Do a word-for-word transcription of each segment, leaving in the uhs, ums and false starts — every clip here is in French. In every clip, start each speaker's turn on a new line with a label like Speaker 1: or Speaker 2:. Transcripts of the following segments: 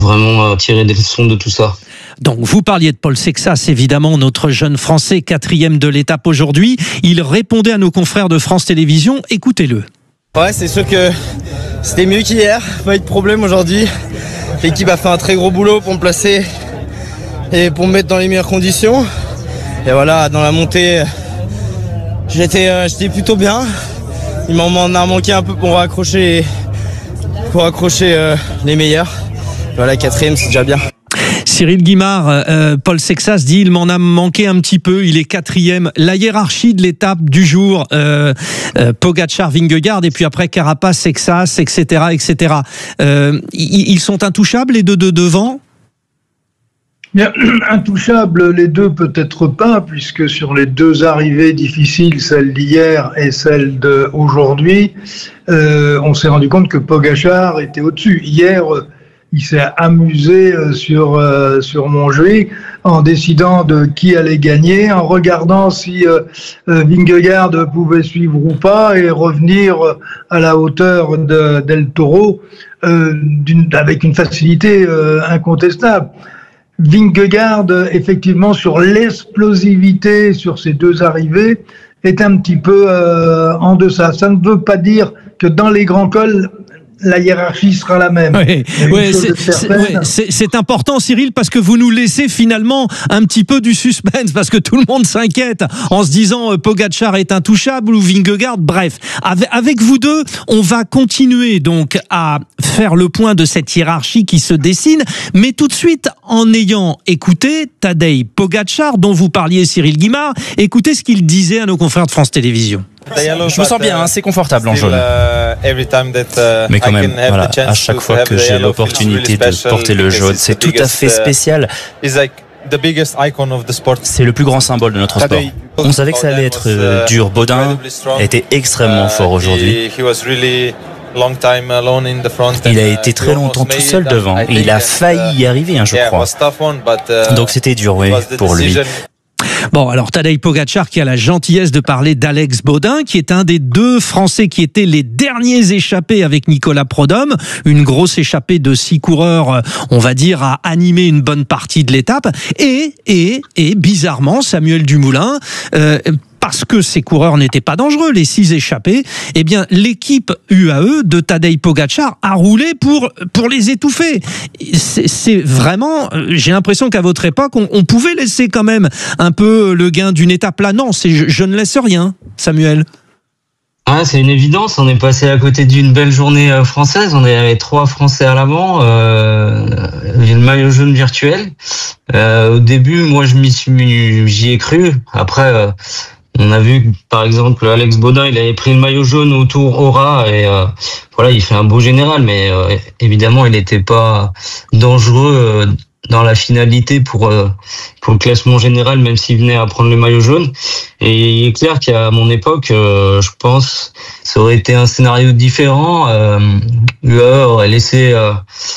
Speaker 1: vraiment tirer des leçons de tout ça.
Speaker 2: Donc, vous parliez de Paul Sexas, évidemment, notre jeune Français, quatrième de l'étape aujourd'hui. Il répondait à nos confrères de France Télévisions. Écoutez-le.
Speaker 3: Ouais, c'est sûr que c'était mieux qu'hier. Pas eu de problème aujourd'hui. L'équipe a fait un très gros boulot pour me placer et pour me mettre dans les meilleures conditions. Et voilà, dans la montée, j'étais, euh, j'étais plutôt bien. Il m'en a manqué un peu pour accrocher, pour accrocher euh, les meilleurs. Voilà, quatrième, c'est déjà bien.
Speaker 2: Cyril Guimard, euh, Paul Sexas dit il m'en a manqué un petit peu, il est quatrième. La hiérarchie de l'étape du jour, euh, euh, Pogačar, Vingegaard, et puis après Carapaz, Sexas, et cetera, et cetera. Euh, ils sont intouchables les deux de devant?
Speaker 4: Bien, intouchables les deux peut-être pas, puisque sur les deux arrivées difficiles, celle d'hier et celle d'aujourd'hui, euh, on s'est rendu compte que Pogačar était au-dessus. Hier, il s'est amusé sur, euh, sur Montjuïc en décidant de qui allait gagner, en regardant si euh, Vingegaard pouvait suivre ou pas et revenir à la hauteur de d'El Toro euh, d'une, avec une facilité euh, incontestable. Vingegaard, effectivement, sur l'explosivité sur ces deux arrivées, est un petit peu euh, en deçà. Ça ne veut pas dire que dans les grands cols, la hiérarchie sera la même.
Speaker 2: Oui, oui, c'est, c'est, ouais, c'est, c'est important, Cyril, parce que vous nous laissez finalement un petit peu du suspense, parce que tout le monde s'inquiète en se disant euh, Pogačar est intouchable ou Vingegaard. Bref, avec, avec vous deux, on va continuer donc à faire le point de cette hiérarchie qui se dessine, mais tout de suite, en ayant écouté Tadej Pogačar, dont vous parliez, Cyril Guimard, écoutez ce qu'il disait à nos confrères de France Télévisions.
Speaker 5: Je me sens bien, hein, c'est confortable en jaune. Mais quand même, voilà, à chaque fois que j'ai l'opportunité de porter le jaune, c'est tout à fait spécial. C'est le plus grand symbole de notre sport. On savait que ça allait être euh, dur. Baudin a été extrêmement fort aujourd'hui. Il a été très longtemps tout seul devant. Et il a failli y arriver, hein, je crois. Donc c'était dur, oui, pour lui.
Speaker 2: Bon, alors Tadej Pogačar qui a la gentillesse de parler d'Alex Baudin, qui est un des deux Français qui étaient les derniers échappés avec Nicolas Prudhomme. Une grosse échappée de six coureurs, on va dire, a animé une bonne partie de l'étape. Et, et, et bizarrement, Samuel Dumoulin... Euh, parce que ces coureurs n'étaient pas dangereux, les six échappés, eh bien, l'équipe U A E de Tadej Pogačar a roulé pour, pour les étouffer. C'est, c'est vraiment, j'ai l'impression qu'à votre époque, on, on pouvait laisser quand même un peu le gain d'une étape là. Non, c'est, je, je ne laisse rien, Samuel.
Speaker 1: Ah, c'est une évidence, on est passé à côté d'une belle journée française, on avait trois Français à l'avant, euh, le maillot jaune virtuel. Euh, au début, moi, je m'y suis, j'y ai cru. Après, euh, on a vu, par exemple, Alex Baudin, il avait pris le maillot jaune au Tour Aura et euh, voilà, il fait un beau général, mais euh, évidemment, il n'était pas dangereux euh, dans la finalité pour euh, pour le classement général, même s'il venait à prendre le maillot jaune. Et il est clair qu'à mon époque, euh, je pense, ça aurait été un scénario différent. Euh, U A E aurait laissé euh,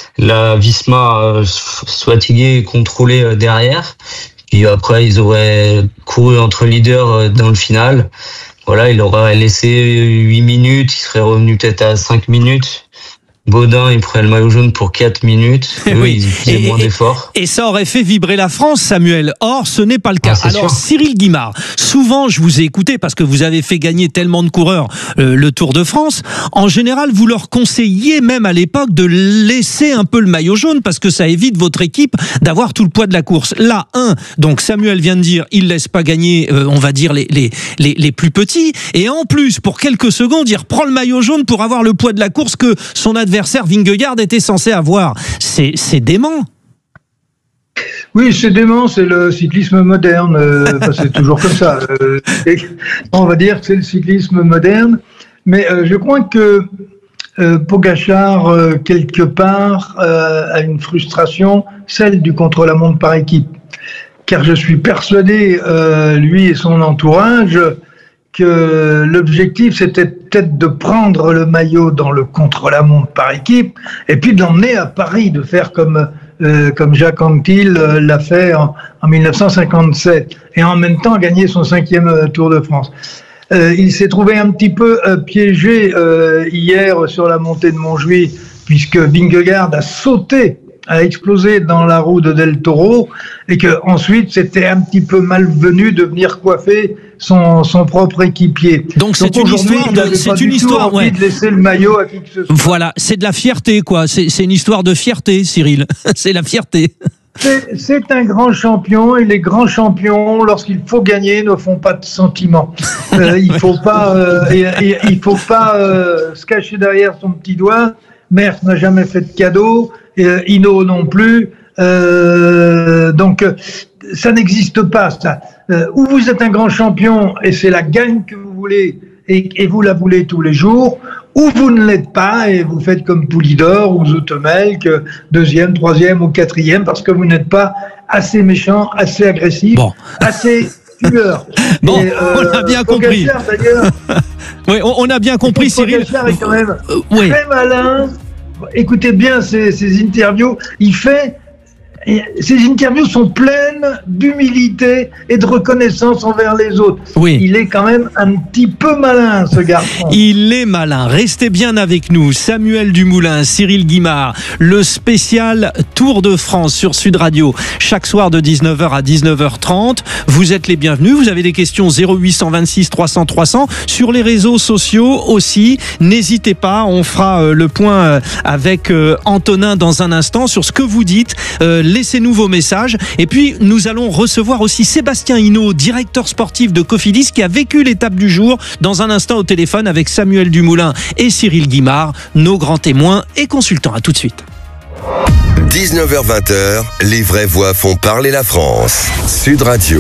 Speaker 1: la Visma euh, se fatiguer et contrôler euh, derrière. Puis après, ils auraient couru entre leaders dans le final. Voilà, il aurait laissé huit minutes, il serait revenu peut-être à cinq minutes. Baudin, il prenait le maillot jaune pour quatre minutes. Oui, oui, ils faisaient moins d'efforts.
Speaker 2: Et ça aurait fait vibrer la France, Samuel. Or, ce n'est pas le cas.
Speaker 1: Ah,
Speaker 2: Alors, sûr. Cyril Guimard, souvent, je vous ai écouté parce que vous avez fait gagner tellement de coureurs euh, le Tour de France. En général, vous leur conseilliez, même à l'époque, de laisser un peu le maillot jaune parce que ça évite votre équipe d'avoir tout le poids de la course. Là, un, donc Samuel vient de dire, il laisse pas gagner, euh, on va dire, les, les, les, les plus petits. Et en plus, pour quelques secondes, il reprend le maillot jaune pour avoir le poids de la course que son adversaire Adversaire Vingegaard était censé avoir. C'est, c'est dément.
Speaker 4: Oui, c'est dément, c'est le cyclisme moderne. Euh, enfin, c'est toujours comme ça. Euh, et, on va dire que c'est le cyclisme moderne. Mais euh, je crois que euh, Pogačar, euh, quelque part, euh, a une frustration, celle du contre-la-montre par équipe. Car je suis persuadé, euh, lui et son entourage, que l'objectif, c'était peut-être de prendre le maillot dans le contre-la-montre par équipe et puis de l'emmener à Paris, de faire comme, euh, comme Jacques Anquetil euh, l'a fait en, en mille neuf cent cinquante-sept et en même temps gagner son cinquième euh, Tour de France. Euh, il s'est trouvé un petit peu euh, piégé euh, hier sur la montée de Montjuïc puisque Vingegaard a sauté a explosé dans la roue de Del Toro et que ensuite c'était un petit peu malvenu de venir coiffer son, son propre équipier.
Speaker 2: Donc c'est une histoire de, c'est une histoire, ouais.
Speaker 4: de laisser le maillot à qui que ce soit.
Speaker 2: Voilà, c'est de la fierté, quoi. C'est, c'est une histoire de fierté, Cyril. C'est la fierté.
Speaker 4: C'est, c'est un grand champion et les grands champions, lorsqu'il faut gagner, ne font pas de sentiments. Euh, il faut pas, euh, et, et, il faut pas euh, se cacher derrière son petit doigt. Merckx n'a jamais fait de cadeau, et, euh, Hinault non plus. Euh, donc euh, ça n'existe pas. Ça. Euh, ou vous êtes un grand champion et c'est la gagne que vous voulez et, et vous la voulez tous les jours. Ou vous ne l'êtes pas et vous faites comme Poulidor ou Zoetemelk, deuxième, troisième ou quatrième, parce que vous n'êtes pas assez méchant, assez agressif, bon. assez tueur.
Speaker 2: Bon, et, euh, on a bien compris.
Speaker 4: D'ailleurs,
Speaker 2: oui, on, on a bien compris, Cyril.
Speaker 4: Pogačar est quand même
Speaker 2: euh, oui.
Speaker 4: très malin. Écoutez bien ces, ces interviews. Il fait... Ces interviews sont pleines d'humilité et de reconnaissance envers les autres.
Speaker 2: Oui.
Speaker 4: Il est quand même un petit peu malin, ce garçon.
Speaker 2: Il est malin. Restez bien avec nous. Samuel Dumoulin, Cyril Guimard, le spécial Tour de France sur Sud Radio. Chaque soir de dix-neuf heures à dix-neuf heures trente. Vous êtes les bienvenus. Vous avez des questions zéro huit cent vingt-six trois cents trois cents. Sur les réseaux sociaux aussi. N'hésitez pas. On fera le point avec Antonin dans un instant sur ce que vous dites. Laissez-nous vos messages. Et puis, nous allons recevoir aussi Sébastien Hinault, directeur sportif de Cofidis, qui a vécu l'étape du jour dans un instant au téléphone avec Samuel Dumoulin et Cyril Guimard, nos grands témoins et consultants. À tout de suite.
Speaker 6: dix-neuf heures vingt, les vraies voix font parler la France. Sud Radio.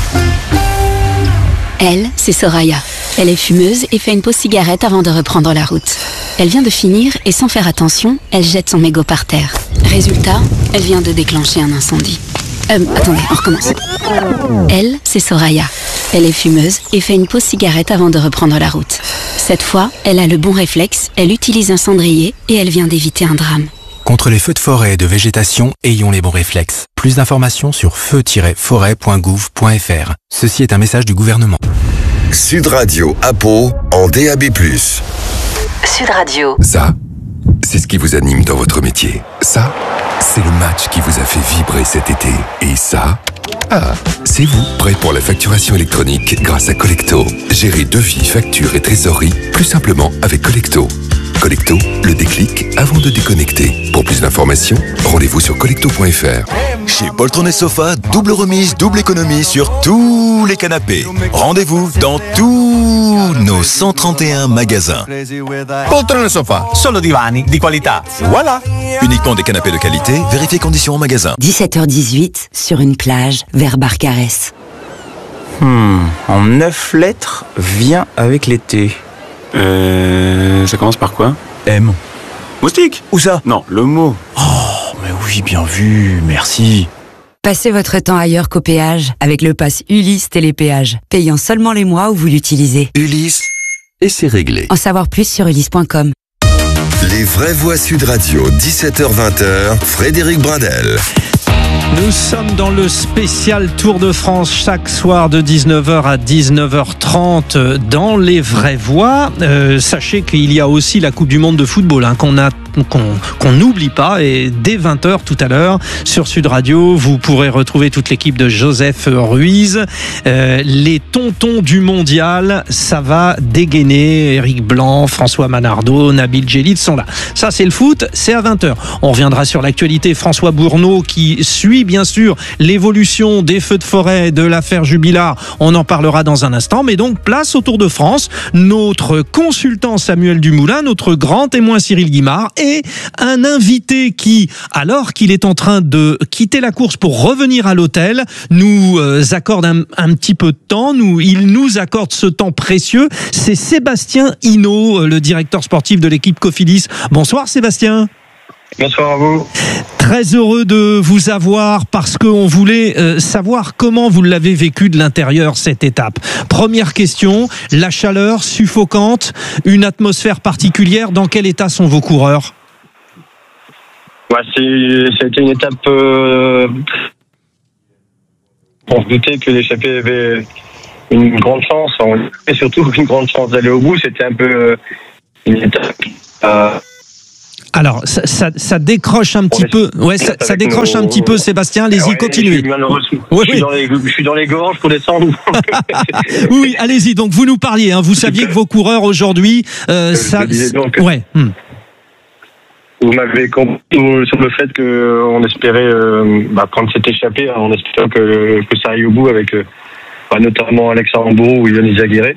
Speaker 7: Elle, c'est Soraya. Elle est fumeuse et fait une pause cigarette avant de reprendre la route. Elle vient de finir et sans faire attention, elle jette son mégot par terre. Résultat, elle vient de déclencher un incendie. Euh, attendez, on recommence. Elle, c'est Soraya. Elle est fumeuse et fait une pause cigarette avant de reprendre la route. Cette fois, elle a le bon réflexe, elle utilise un cendrier et elle vient d'éviter un drame.
Speaker 8: Contre les feux de forêt et de végétation, ayons les bons réflexes. Plus d'informations sur feu tiret forêt point gouv point f r. Ceci est un message du gouvernement.
Speaker 6: Sud Radio à Pau en D A B plus.
Speaker 7: Sud Radio.
Speaker 6: Ça, c'est ce qui vous anime dans votre métier. Ça, c'est le match qui vous a fait vibrer cet été. Et ça, ah, c'est vous, prêt pour la facturation électronique grâce à Collecto. Gérez devis, factures et trésorerie plus simplement avec Collecto. Collecto, le déclic avant de déconnecter. Pour plus d'informations, rendez-vous sur collecto point f r.
Speaker 9: Chez Poltron et Sofa, double remise, double économie sur tous les canapés. Rendez-vous dans tous nos cent trente et un magasins.
Speaker 10: Poltron et Sofa, solo divani di qualità. Voilà.
Speaker 9: Uniquement des canapés de qualité, vérifiez conditions en magasin.
Speaker 11: dix-sept heures dix-huit, sur une plage, vers Barcarès.
Speaker 12: Hmm, en neuf lettres, vient avec l'été. Euh... Ça commence par quoi? M. Moustique? Où ça? Non, le mot. Oh, mais oui, bien vu, merci.
Speaker 11: Passez votre temps ailleurs qu'au péage avec le pass Ulysse Télépéage, payant seulement les mois où vous l'utilisez.
Speaker 6: Ulysse, et c'est réglé.
Speaker 11: En savoir plus sur ulysse point com.
Speaker 6: Les vraies voix Sud Radio, dix-sept heures vingt, Frédéric Brindel.
Speaker 2: Nous sommes dans le spécial Tour de France chaque soir de dix-neuf heures à dix-neuf heures trente dans les vraies voix. Euh, sachez qu'il y a aussi la Coupe du Monde de football hein, qu'on a qu'on qu'on n'oublie pas et dès vingt heures tout à l'heure sur Sud Radio, vous pourrez retrouver toute l'équipe de Joseph Ruiz. Euh, les tontons du mondial, ça va dégainer. Eric Blanc, François Manardo, Nabil Djellit sont là. Ça c'est le foot, c'est à vingt heures. On reviendra sur l'actualité. François Bourneau qui suit bien sûr l'évolution des feux de forêt, de l'affaire Jubilard. On en parlera dans un instant. Mais donc place au Tour de France. Notre consultant Samuel Dumoulin, notre grand témoin Cyril Guimard et un invité qui, alors qu'il est en train de quitter la course pour revenir à l'hôtel, nous accorde un, un petit peu de temps. Nous, il nous accorde ce temps précieux. C'est Sébastien Hinault, le directeur sportif de l'équipe Cofidis. Bonsoir Sébastien.
Speaker 13: Bonsoir à vous.
Speaker 2: Très heureux de vous avoir parce qu'on voulait euh, savoir comment vous l'avez vécu de l'intérieur cette étape. Première question, la chaleur suffocante, une atmosphère particulière, dans quel état sont vos coureurs?
Speaker 13: Ouais, c'est, c'était une étape... Euh, on se doutait que l'échappée avait une grande chance, et surtout une grande chance d'aller au bout. C'était un peu une étape... Euh,
Speaker 2: Alors, ça, ça, ça décroche un petit peu. Ouais, ça, ça décroche nos... un petit peu, Sébastien. Allez-y, ouais, continuez.
Speaker 13: Je suis, oui, je, suis dans les, je suis dans les gorges pour descendre.
Speaker 2: Oui, allez-y. Donc, vous nous parliez. Hein, vous saviez que vos coureurs aujourd'hui, euh, ça.
Speaker 13: Donc,
Speaker 2: ouais. Hmm.
Speaker 13: Vous m'avez compris sur le fait qu'on espérait euh, bah, prendre cette échappée, hein, en espérant que, que ça aille au bout avec euh, bah, notamment Alex Aramburu ou Ion Izagirre.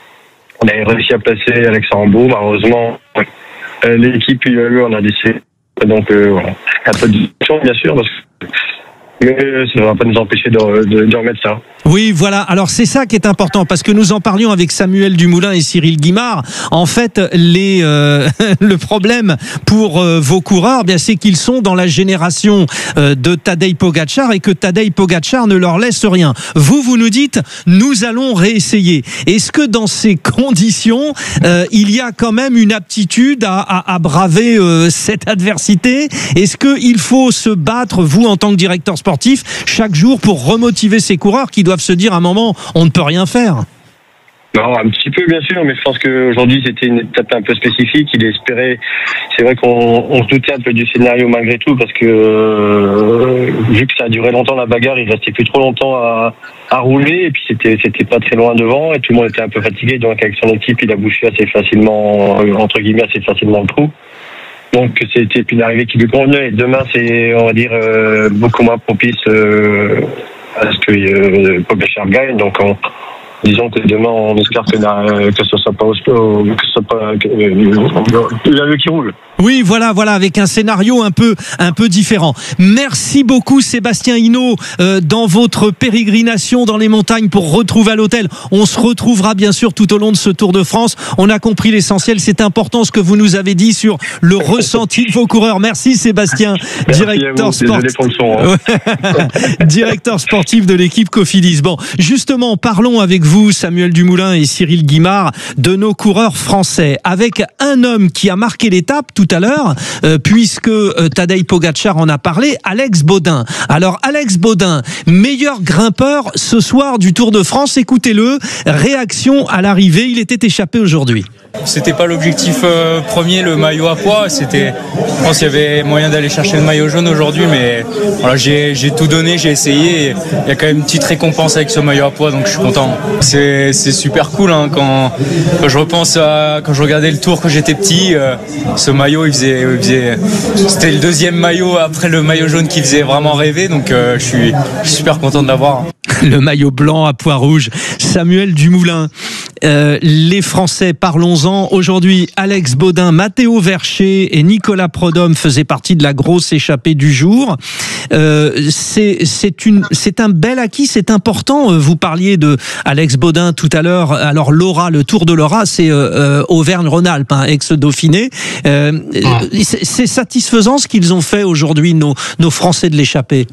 Speaker 13: On a réussi à placer Alex Aramburu. Malheureusement, euh, l'équipe U A E en a décidé. Donc euh, voilà, un peu de discussion bien sûr, parce que mais ça ne va pas nous empêcher de, de, de remettre ça.
Speaker 2: Oui, voilà. Alors c'est ça qui est important, parce que nous en parlions avec Samuel Dumoulin et Cyril Guimard. En fait, les, euh, le problème pour euh, vos coureurs, bien, c'est qu'ils sont dans la génération euh, de Tadej Pogačar et que Tadej Pogačar ne leur laisse rien. Vous, vous nous dites, nous allons réessayer. Est-ce que dans ces conditions, euh, il y a quand même une aptitude à, à, à braver euh, cette adversité? Est-ce qu'il faut se battre, vous, en tant que directeur sportif, sportif chaque jour pour remotiver ces coureurs qui doivent se dire à un moment on ne peut rien faire?
Speaker 13: Non, un petit peu bien sûr, mais je pense qu'aujourd'hui c'était une étape un peu spécifique. Il espérait, c'est vrai qu'on on se doutait un peu du scénario malgré tout, parce que euh, vu que ça a duré longtemps la bagarre, il restait plus trop longtemps à, à rouler, et puis c'était c'était pas très loin devant, et tout le monde était un peu fatigué, donc avec son équipe il a bouché assez facilement, entre guillemets assez facilement le trou. Donc c'était une arrivée qui lui convenait. Et demain c'est, on va dire, euh, beaucoup moins propice euh, à ce que euh, Pogačar gagne. Donc on, disons que demain on espère que, euh, que ce soit pas au que ce soit pas euh, qui roule.
Speaker 2: Oui, voilà, voilà, avec un scénario un peu, un peu différent. Merci beaucoup, Sébastien Hinault, euh, dans votre pérégrination dans les montagnes pour retrouver à l'hôtel. On se retrouvera bien sûr tout au long de ce Tour de France. On a compris l'essentiel. C'est important ce que vous nous avez dit sur le ressenti de vos coureurs. Merci, Sébastien,
Speaker 13: Merci
Speaker 2: directeur sportif,
Speaker 13: son, hein.
Speaker 2: directeur sportif de l'équipe Cofidis. Bon, justement, parlons avec vous, Samuel Dumoulin et Cyril Guimard, de nos coureurs français, avec un homme qui a marqué l'étape tout à l'heure, euh, puisque euh, Tadej Pogačar en a parlé, Alex Baudin. Alors Alex Baudin, meilleur grimpeur ce soir du Tour de France, écoutez-le, réaction à l'arrivée, il était échappé aujourd'hui.
Speaker 14: C'était pas l'objectif euh, premier, le maillot à poids. C'était, je pense qu'il y avait moyen d'aller chercher le maillot jaune aujourd'hui, mais voilà, j'ai, j'ai tout donné, j'ai essayé. Il y a quand même une petite récompense avec ce maillot à poids, donc je suis content. C'est, c'est super cool hein, quand, quand je repense à quand je regardais le Tour quand j'étais petit. Euh, ce maillot, il faisait, il faisait, c'était le deuxième maillot après le maillot jaune qui faisait vraiment rêver. Donc euh, je suis, je suis super content de l'avoir.
Speaker 2: Le maillot blanc à pois rouge. Samuel Dumoulin. Euh, les Français, parlons-en. Aujourd'hui, Alex Baudin, Matteo Vercher et Nicolas Prodhomme faisaient partie de la grosse échappée du jour. Euh, c'est, c'est, une, c'est un bel acquis, c'est important. Vous parliez de Alex Baudin tout à l'heure. Alors, Laura, le Tour de Laura, c'est euh, Auvergne-Rhône-Alpes, hein, ex-Dauphiné. Euh, ouais. c'est, c'est satisfaisant ce qu'ils ont fait aujourd'hui, nos, nos Français de l'échappée.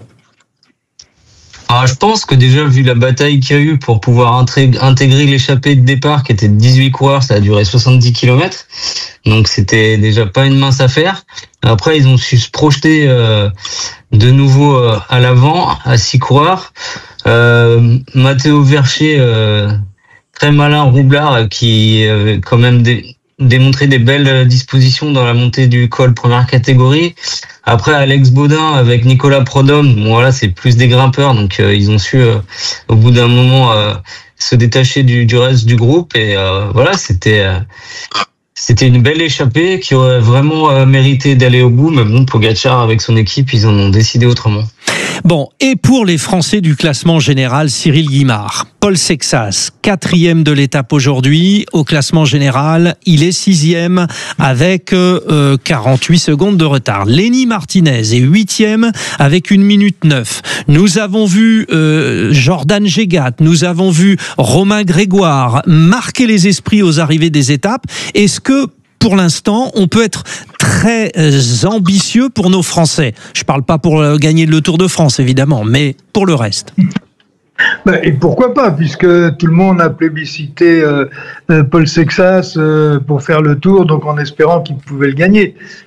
Speaker 1: Alors, je pense que déjà, vu la bataille qu'il y a eu pour pouvoir intégrer l'échappée de départ, qui était de dix-huit coureurs, ça a duré soixante-dix kilomètres. Donc, c'était déjà pas une mince affaire. Après, ils ont su se projeter euh, de nouveau euh, à l'avant, à six coureurs. Euh, Matteo Vercher, euh, très malin roublard, qui avait quand même des... démontrer des belles dispositions dans la montée du col première catégorie. Après, Alex Baudin avec Nicolas Prodhomme, bon, voilà, c'est plus des grimpeurs, donc euh, ils ont su euh, au bout d'un moment euh, se détacher du, du reste du groupe, et euh, voilà, c'était euh, c'était une belle échappée qui aurait vraiment euh, mérité d'aller au bout, mais bon, Pogačar avec son équipe, ils en ont décidé autrement.
Speaker 2: Bon, et pour les Français du classement général, Cyril Guimard, Paul Sexas, quatrième de l'étape aujourd'hui. Au classement général, il est sixième avec euh, quarante-huit secondes de retard. Lenny Martinez est huitième avec une minute neuf. Nous avons vu euh, Jordan Gégat, nous avons vu Romain Grégoire marquer les esprits aux arrivées des étapes. Est-ce que pour l'instant, on peut être très ambitieux pour nos Français? Je ne parle pas pour gagner le Tour de France, évidemment, mais pour le reste.
Speaker 4: Ben, et pourquoi pas, puisque tout le monde a plébiscité euh, Paul Sexas euh, pour faire le Tour, donc en espérant qu'il pouvait le gagner.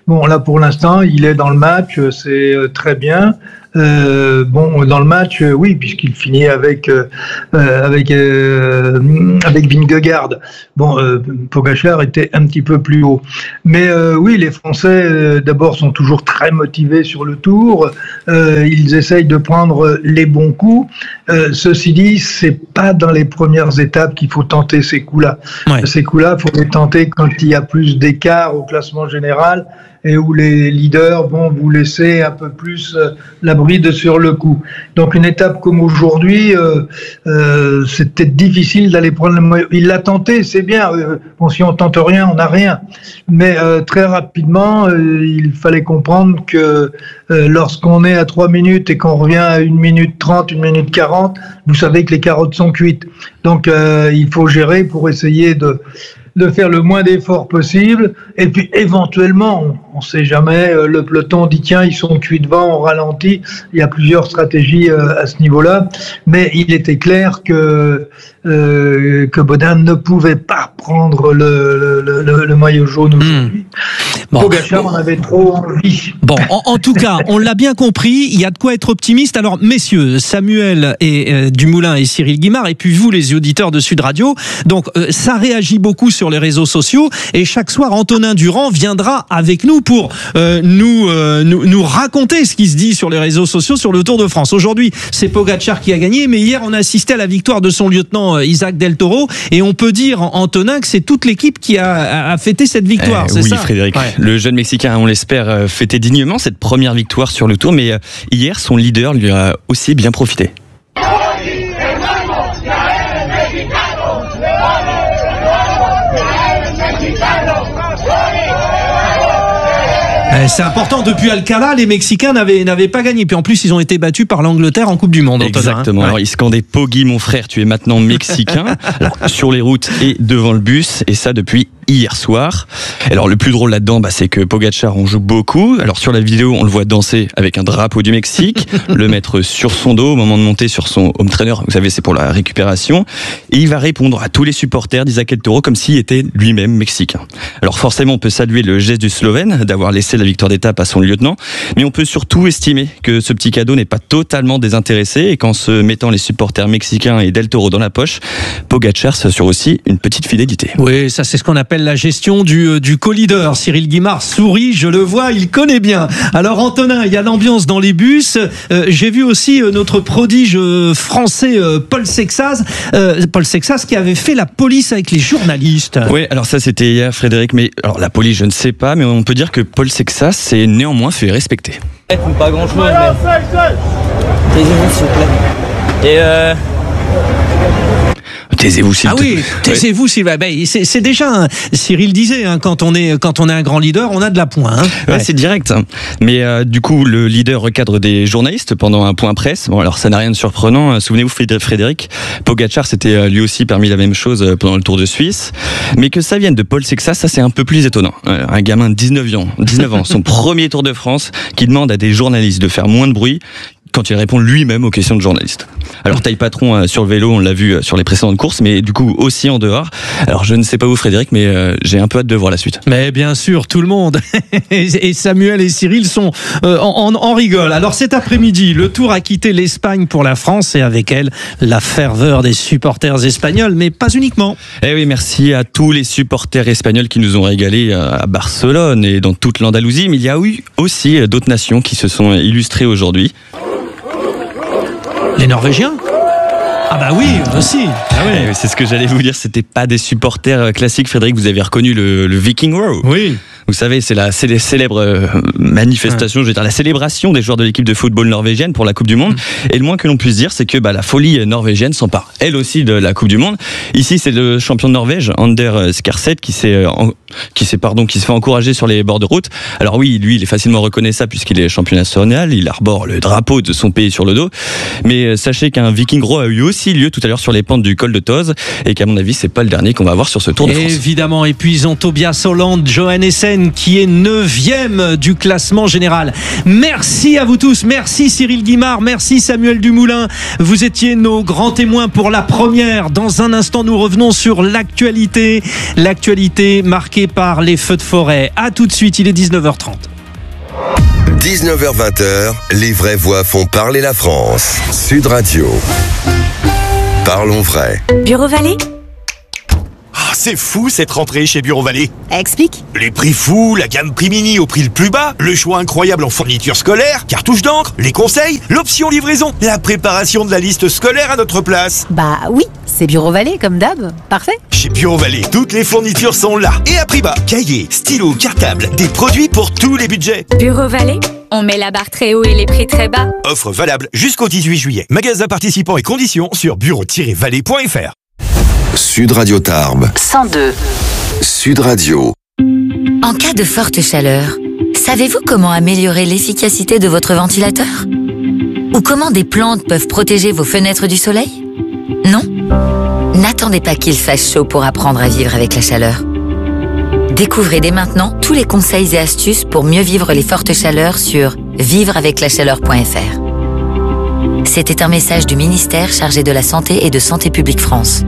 Speaker 4: Bon, là pour l'instant, il est dans le match, c'est très bien. Euh, bon, dans le match, euh, oui, puisqu'il finit avec euh, avec euh, avec Vingegaard. Bon, euh, Pogačar était un petit peu plus haut, mais euh, oui, les Français euh, d'abord sont toujours très motivés sur le Tour. Euh, ils essayent de prendre les bons coups. Euh, ceci dit, c'est pas dans les premières étapes qu'il faut tenter ces coups-là. Ouais. Ces coups-là, faut les tenter quand il y a plus d'écart au classement général et où les leaders vont vous laisser un peu plus euh, la bride sur le coup. Donc une étape comme aujourd'hui, euh, euh, c'est peut-être difficile d'aller prendre le maillot. Il l'a tenté, c'est bien. Euh, bon, si on tente rien, on n'a rien. Mais euh, très rapidement, euh, il fallait comprendre que euh, lorsqu'on est à trois minutes et qu'on revient à une minute trente, une minute quarante, vous savez que les carottes sont cuites. Donc euh, il faut gérer pour essayer de de faire le moins d'efforts possible, et puis éventuellement, on ne sait jamais, le peloton dit tiens, ils sont cuits devant, on ralentit, il y a plusieurs stratégies à ce niveau-là, mais il était clair que, euh, que Bodin ne pouvait pas prendre le, le, le, le maillot jaune aujourd'hui. Mmh. Bon. Pogačar en avait trop envie.
Speaker 2: Bon, en, en tout cas, on l'a bien compris, il y a de quoi être optimiste. Alors, messieurs, Samuel et euh, Dumoulin et Cyril Guimard, et puis vous, les auditeurs de Sud Radio, donc euh, ça réagit beaucoup sur les réseaux sociaux, et chaque soir, Antonin Durand viendra avec nous pour euh, nous, euh, nous nous raconter ce qui se dit sur les réseaux sociaux sur le Tour de France. Aujourd'hui, c'est Pogačar qui a gagné, mais hier, on a assisté à la victoire de son lieutenant euh, Isaac Del Toro, et on peut dire, Antonin, que c'est toute l'équipe qui a, a fêté cette victoire.
Speaker 5: Euh,
Speaker 2: c'est
Speaker 5: oui,
Speaker 2: ça
Speaker 5: Frédéric. Ouais. Le jeune Mexicain, on l'espère, fêtait dignement cette première victoire sur le Tour, mais hier, son leader lui a aussi bien profité.
Speaker 2: C'est important, depuis Alcalá, les Mexicains n'avaient, n'avaient pas gagné. Puis en plus, ils ont été battus par l'Angleterre en Coupe du Monde.
Speaker 5: Exactement.
Speaker 2: Hein.
Speaker 5: Alors, ils scandaient Poggi, mon frère, tu es maintenant Mexicain. Alors, sur les routes et devant le bus, et ça depuis hier soir. Alors, le plus drôle là-dedans, bah, c'est que Pogačar, on joue beaucoup. Alors, sur la vidéo, on le voit danser avec un drapeau du Mexique, le mettre sur son dos au moment de monter sur son home trainer. Vous savez, c'est pour la récupération. Et il va répondre à tous les supporters d'Isaac Del Toro comme s'il était lui-même Mexicain. Alors, forcément, on peut saluer le geste du Slovène d'avoir laissé la victoire d'étape à son lieutenant, mais on peut surtout estimer que ce petit cadeau n'est pas totalement désintéressé et qu'en se mettant les supporters mexicains et Del Toro dans la poche, Pogačar s'assure aussi une petite fidélité.
Speaker 2: Oui, ça c'est ce qu'on appelle la gestion du, du co-leader. Cyril Guimard sourit, je le vois, il connaît bien. Alors Antonin, il y a l'ambiance dans les bus. Euh, j'ai vu aussi euh, notre prodige français euh, Paul Sexas, euh, Paul Sexas qui avait fait la police avec les journalistes.
Speaker 5: Oui, alors ça c'était hier, Frédéric, mais alors la police je ne sais pas, mais on peut dire que Paul Sexas s'est néanmoins fait respecter.
Speaker 15: Pas grand chose, mais... taisez-vous s'il vous plaît. Et euh...
Speaker 5: Taisez-vous s'il
Speaker 2: Ah oui, taisez-vous ouais. s'il va. Ben, c'est, c'est déjà, un, Cyril disait, hein, quand on est quand on est un grand leader, on a de la poing. Hein.
Speaker 5: Ouais, ouais. C'est direct. Mais euh, du coup, le leader recadre des journalistes pendant un point presse. Bon, alors ça n'a rien de surprenant. Souvenez-vous, Frédéric, Pogačar s'était lui aussi permis la même chose pendant le Tour de Suisse. Mais que ça vienne de Paul Sexas, ça c'est un peu plus étonnant. Un gamin de dix-neuf ans, dix-neuf ans, son premier Tour de France, qui demande à des journalistes de faire moins de bruit quand il répond lui-même aux questions de journalistes. Alors taille patron euh, sur le vélo, on l'a vu euh, sur les précédentes courses, mais du coup aussi en dehors. Alors je ne sais pas vous Frédéric, mais euh, j'ai un peu hâte de voir la suite.
Speaker 2: Mais bien sûr, tout le monde. Et Samuel et Cyril sont euh, en, en, en rigole. Alors cet après-midi, le Tour a quitté l'Espagne pour la France et avec elle, la ferveur des supporters espagnols, mais pas uniquement.
Speaker 5: Eh oui, merci à tous les supporters espagnols qui nous ont régalés à Barcelone et dans toute l'Andalousie, mais il y a eu aussi d'autres nations qui se sont illustrées aujourd'hui.
Speaker 2: Les Norvégiens ? Ah bah oui, aussi. Ah
Speaker 5: ouais. C'est ce que j'allais vous dire, c'était pas des supporters classiques. Frédéric, vous avez reconnu le, le Viking Row.
Speaker 2: Oui.
Speaker 5: Vous savez, c'est la c'est les célèbres manifestations, ouais. je veux dire la célébration des joueurs de l'équipe de football norvégienne pour la Coupe du Monde. Mmh. Et le moins que l'on puisse dire, c'est que bah, la folie norvégienne s'empare, elle aussi, de la Coupe du Monde. Ici, c'est le champion de Norvège, Anders Skarseth, qui s'est en, qui s'est pardon, qui se fait encourager sur les bords de route. Alors oui, lui, il est facilement reconnaissable puisqu'il est champion national, il arbore le drapeau de son pays sur le dos. Mais sachez qu'un Viking Row a eu aussi lieu tout à l'heure sur les pentes du col de Toz et qu'à mon avis, c'est pas le dernier qu'on va voir sur ce Tour de France.
Speaker 2: Évidemment. Et puis ils ont Tobias Holland, Johan Essen qui est neuvième du classement. classement général. Merci à vous tous, merci Cyril Guimard, merci Samuel Dumoulin. Vous étiez nos grands témoins pour la première. Dans un instant, nous revenons sur l'actualité, l'actualité marquée par les feux de forêt. À tout de suite, il est dix-neuf heures trente.
Speaker 6: dix-neuf heures vingt, les vraies voix font parler la France. Sud Radio. Parlons vrai.
Speaker 16: Bureau Vallée.
Speaker 17: Ah, c'est fou cette rentrée chez Bureau Vallée.
Speaker 16: Explique.
Speaker 17: Les prix fous, la gamme prix mini au prix le plus bas, le choix incroyable en fourniture scolaire, cartouches d'encre, les conseils, l'option livraison, la préparation de la liste scolaire à notre place.
Speaker 16: Bah oui, c'est Bureau Vallée comme d'hab. Parfait.
Speaker 17: Chez Bureau Vallée, toutes les fournitures sont là et à prix bas. Cahiers, stylos, cartables, des produits pour tous les budgets.
Speaker 16: Bureau Vallée, on met la barre très haut et les prix très bas.
Speaker 17: Offre valable jusqu'au dix-huit juillet. Magasin participants et conditions sur bureau tiret vallée point f r.
Speaker 6: Sud Radio Tarbes.
Speaker 16: cent deux.
Speaker 6: Sud Radio.
Speaker 18: En cas de forte chaleur, savez-vous comment améliorer l'efficacité de votre ventilateur ? Ou comment des plantes peuvent protéger vos fenêtres du soleil ? Non ? N'attendez pas qu'il fasse chaud pour apprendre à vivre avec la chaleur. Découvrez dès maintenant tous les conseils et astuces pour mieux vivre les fortes chaleurs sur vivre avec la chaleur point f r. C'était un message du ministère chargé de la Santé et de Santé publique France.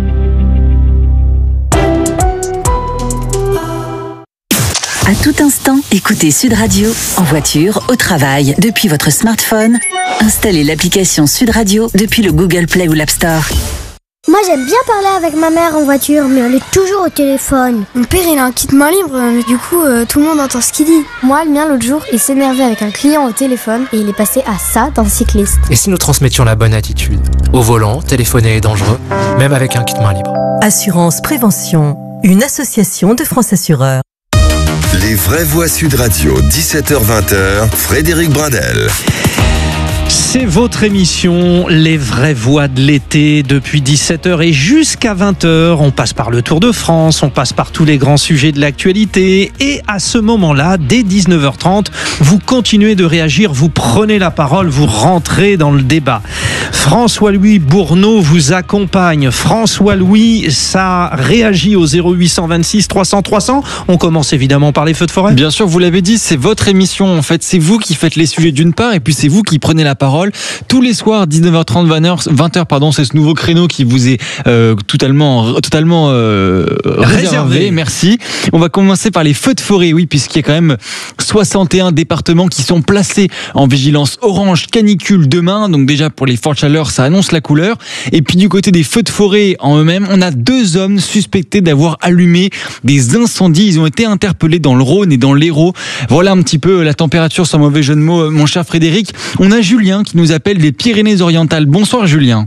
Speaker 19: À tout instant, écoutez Sud Radio, en voiture, au travail, depuis votre smartphone. Installez l'application Sud Radio depuis le Google Play ou l'App Store.
Speaker 20: Moi j'aime bien parler avec ma mère en voiture, mais elle est toujours au téléphone.
Speaker 21: Mon père il a un kit main libre, mais du coup euh, tout le monde entend ce qu'il dit.
Speaker 20: Moi le mien l'autre jour, il s'énervait avec un client au téléphone et il est passé à ça dans le cycliste.
Speaker 22: Et si nous transmettions la bonne attitude ? Au volant, téléphoner est dangereux, même avec un kit main libre.
Speaker 23: Assurance Prévention, une association de France Assureurs.
Speaker 6: Les vraies voix Sud Radio, dix-sept heures vingt, Frédéric Brindel.
Speaker 2: C'est votre émission, les vraies voix de l'été, depuis dix-sept heures et jusqu'à vingt heures. On passe par le Tour de France, on passe par tous les grands sujets de l'actualité. Et à ce moment-là, dès dix-neuf heures trente, vous continuez de réagir, vous prenez la parole, vous rentrez dans le débat. François-Louis Bourneau vous accompagne. François-Louis, ça réagit au zéro huit cent vingt-six trois cents trois cents. On commence évidemment par les feux de forêt.
Speaker 5: Bien sûr, vous l'avez dit, c'est votre émission. En fait, c'est vous qui faites les sujets d'une part, et puis c'est vous qui prenez la parole. Tous les soirs, dix-neuf heures trente, vingt heures, pardon, c'est ce nouveau créneau qui vous est euh, totalement, totalement euh, réservé. réservé. Merci. On va commencer par les feux de forêt, oui, puisqu'il y a quand même soixante et un départements qui sont placés en vigilance orange canicule demain. Donc déjà, pour les fortes chaleurs, ça annonce la couleur. Et puis du côté des feux de forêt en eux-mêmes, on a deux hommes suspectés d'avoir allumé des incendies. Ils ont été interpellés dans le Rhône et dans l'Hérault. Voilà un petit peu la température, sans mauvais jeu de mots, mon cher Frédéric. On a Julien qui nous appelle des Pyrénées-Orientales. Bonsoir Julien.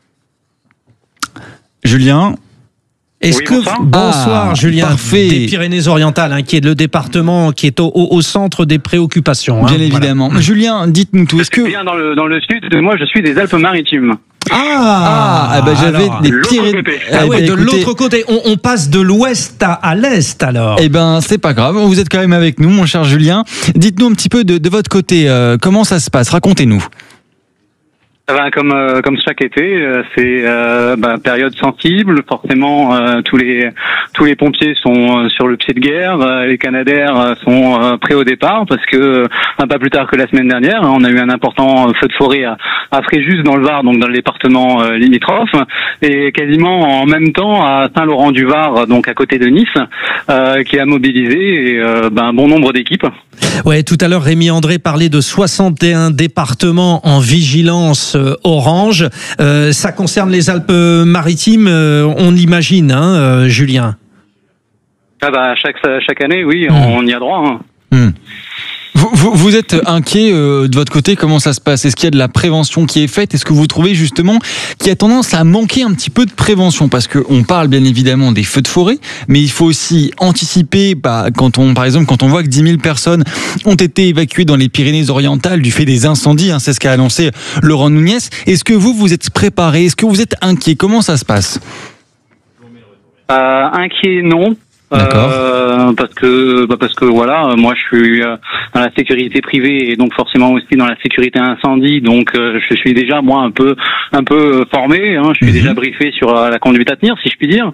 Speaker 5: Julien.
Speaker 2: Est-ce
Speaker 5: oui,
Speaker 2: que
Speaker 5: bonsoir,
Speaker 2: bonsoir
Speaker 5: ah,
Speaker 2: Julien,
Speaker 5: parfait.
Speaker 2: Des Pyrénées-Orientales, hein, qui est le département qui est au, au, au centre des préoccupations. Hein,
Speaker 5: Bien évidemment.
Speaker 2: Voilà.
Speaker 5: Julien, dites-nous tout.
Speaker 24: Est-ce que bien dans le dans le sud, moi je suis des Alpes-Maritimes.
Speaker 2: Ah,
Speaker 5: ah, ah bah j'avais
Speaker 2: alors,
Speaker 5: des Pyrénées.
Speaker 2: Ah ouais,
Speaker 5: eh ben,
Speaker 2: de
Speaker 5: écoutez,
Speaker 2: l'autre côté, on, on passe de l'ouest à, à l'est alors.
Speaker 5: Eh ben c'est pas grave, vous êtes quand même avec nous, mon cher Julien. Dites-nous un petit peu de, de votre côté, euh, comment ça se passe, racontez-nous.
Speaker 24: Ça va comme euh, comme chaque été, euh, c'est euh, bah, période sensible. Forcément, euh, tous les tous les pompiers sont euh, sur le pied de guerre. Euh, les Canadaires euh, sont euh, prêts au départ parce que euh, un pas plus tard que la semaine dernière, hein, on a eu un important feu de forêt à, à Fréjus dans le Var, donc dans le département euh, limitrophe, et quasiment en même temps à Saint-Laurent-du-Var, donc à côté de Nice, euh, qui a mobilisé et, euh, bah, un bon nombre d'équipes.
Speaker 2: Ouais, tout à l'heure Rémi André parlait de soixante et un départements en vigilance euh, orange. Euh, ça concerne les Alpes-Maritimes, euh, on l'imagine, hein, euh, Julien.
Speaker 24: Ah bah chaque chaque année, oui, mmh. on y a droit. Hein.
Speaker 5: Mmh. Vous, vous, vous êtes inquiet euh, de votre côté, comment ça se passe ? Est-ce qu'il y a de la prévention qui est faite ? Est-ce que vous trouvez justement qu'il y a tendance à manquer un petit peu de prévention ? Parce qu'on parle bien évidemment des feux de forêt, mais il faut aussi anticiper, bah, quand on, par exemple, quand on voit que dix mille personnes ont été évacuées dans les Pyrénées-Orientales du fait des incendies, hein, c'est ce qu'a annoncé Laurent Nunez. Est-ce que vous, vous êtes préparé ? Est-ce que vous êtes inquiet ? Comment ça se passe ?
Speaker 24: euh, Inquiet, non. Euh, parce que bah parce que voilà, moi je suis dans la sécurité privée et donc forcément aussi dans la sécurité incendie, donc euh, je suis déjà moi un peu un peu formé, hein, je suis mmh. déjà briefé sur la conduite à tenir, si je puis dire.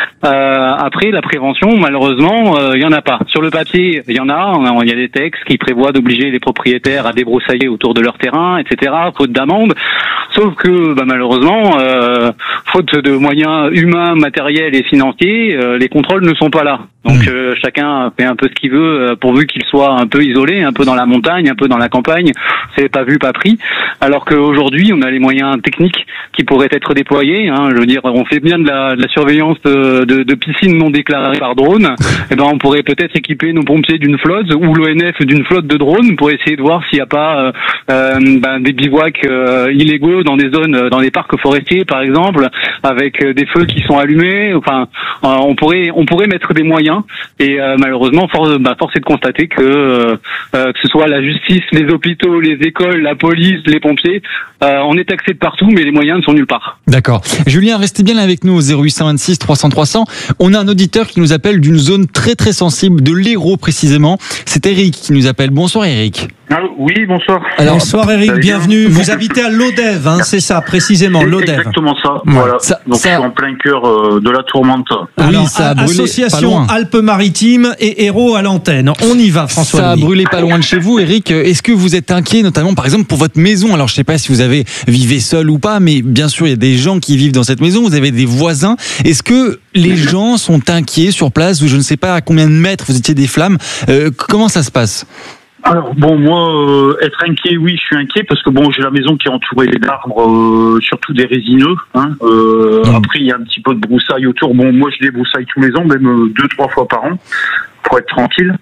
Speaker 24: Euh, après la prévention, malheureusement, il euh, y en a pas. Sur le papier, il y en a, il y a des textes qui prévoient d'obliger les propriétaires à débroussailler autour de leur terrain, et cetera, faute d'amende. Sauf que bah, malheureusement, euh, faute de moyens humains, matériels et financiers, euh, les contrôles ne sont pas là. Donc mmh. euh, chacun fait un peu ce qu'il veut, euh, pourvu qu'il soit un peu isolé, un peu dans la montagne, un peu dans la campagne. C'est pas vu, pas pris. Alors qu'aujourd'hui, on a les moyens techniques qui pourraient être déployés. Hein. Je veux dire, on fait bien de la, de la surveillance de, de, de piscines non déclarées par drone. Et ben, on pourrait peut-être équiper nos pompiers d'une flotte ou l'O N F d'une flotte de drones pour essayer de voir s'il n'y a pas euh, euh, ben, des bivouacs euh, illégaux dans des zones, dans des parcs forestiers, par exemple, avec des feux qui sont allumés. Enfin, euh, on pourrait, on pourrait mettre des moyens. Et euh, malheureusement, force, bah, force est de constater que euh, euh, que ce soit la justice, les hôpitaux, les écoles, la police, les pompiers, euh, on est taxé de partout, mais les moyens ne sont nulle part.
Speaker 3: D'accord. Julien, restez bien là avec nous au zéro huit cent vingt-six trois cents trois cents. On a un auditeur qui nous appelle d'une zone très très sensible, de l'Hérault précisément. C'est Eric qui nous appelle. Bonsoir Eric.
Speaker 7: Allô, oui, bonsoir.
Speaker 2: Alors, bonsoir Eric, bienvenue. Vous bon, habitez à Lodève, hein, c'est ça, précisément, Lodève.
Speaker 7: C'est exactement ça, ouais. Voilà. Ça, Donc ça... je suis en plein cœur euh, de la tourmente.
Speaker 2: Alors,
Speaker 3: oui, ça a brûlé
Speaker 2: Association Alpes-Maritimes et Hérault à l'antenne. On y va, François.
Speaker 3: Ça
Speaker 2: Louis.
Speaker 3: a brûlé pas loin de chez vous, Eric. Est-ce que vous êtes inquiet, notamment, par exemple, pour votre maison? Alors, je sais pas si vous avez vivez seul ou pas, mais bien sûr, il y a des gens qui vivent dans cette maison. Vous avez des voisins. Est-ce que les gens sont inquiets sur place, ou je ne sais pas à combien de mètres vous étiez des flammes? euh, Comment ça se passe?
Speaker 7: Alors bon, moi, euh, être inquiet, oui, je suis inquiet parce que bon, j'ai la maison qui est entourée d'arbres, euh, surtout des résineux. Hein, euh, mmh. Après, il y a un petit peu de broussailles autour. Bon, moi, je débroussaille tous les ans, même euh, deux, trois fois par an, pour être tranquille.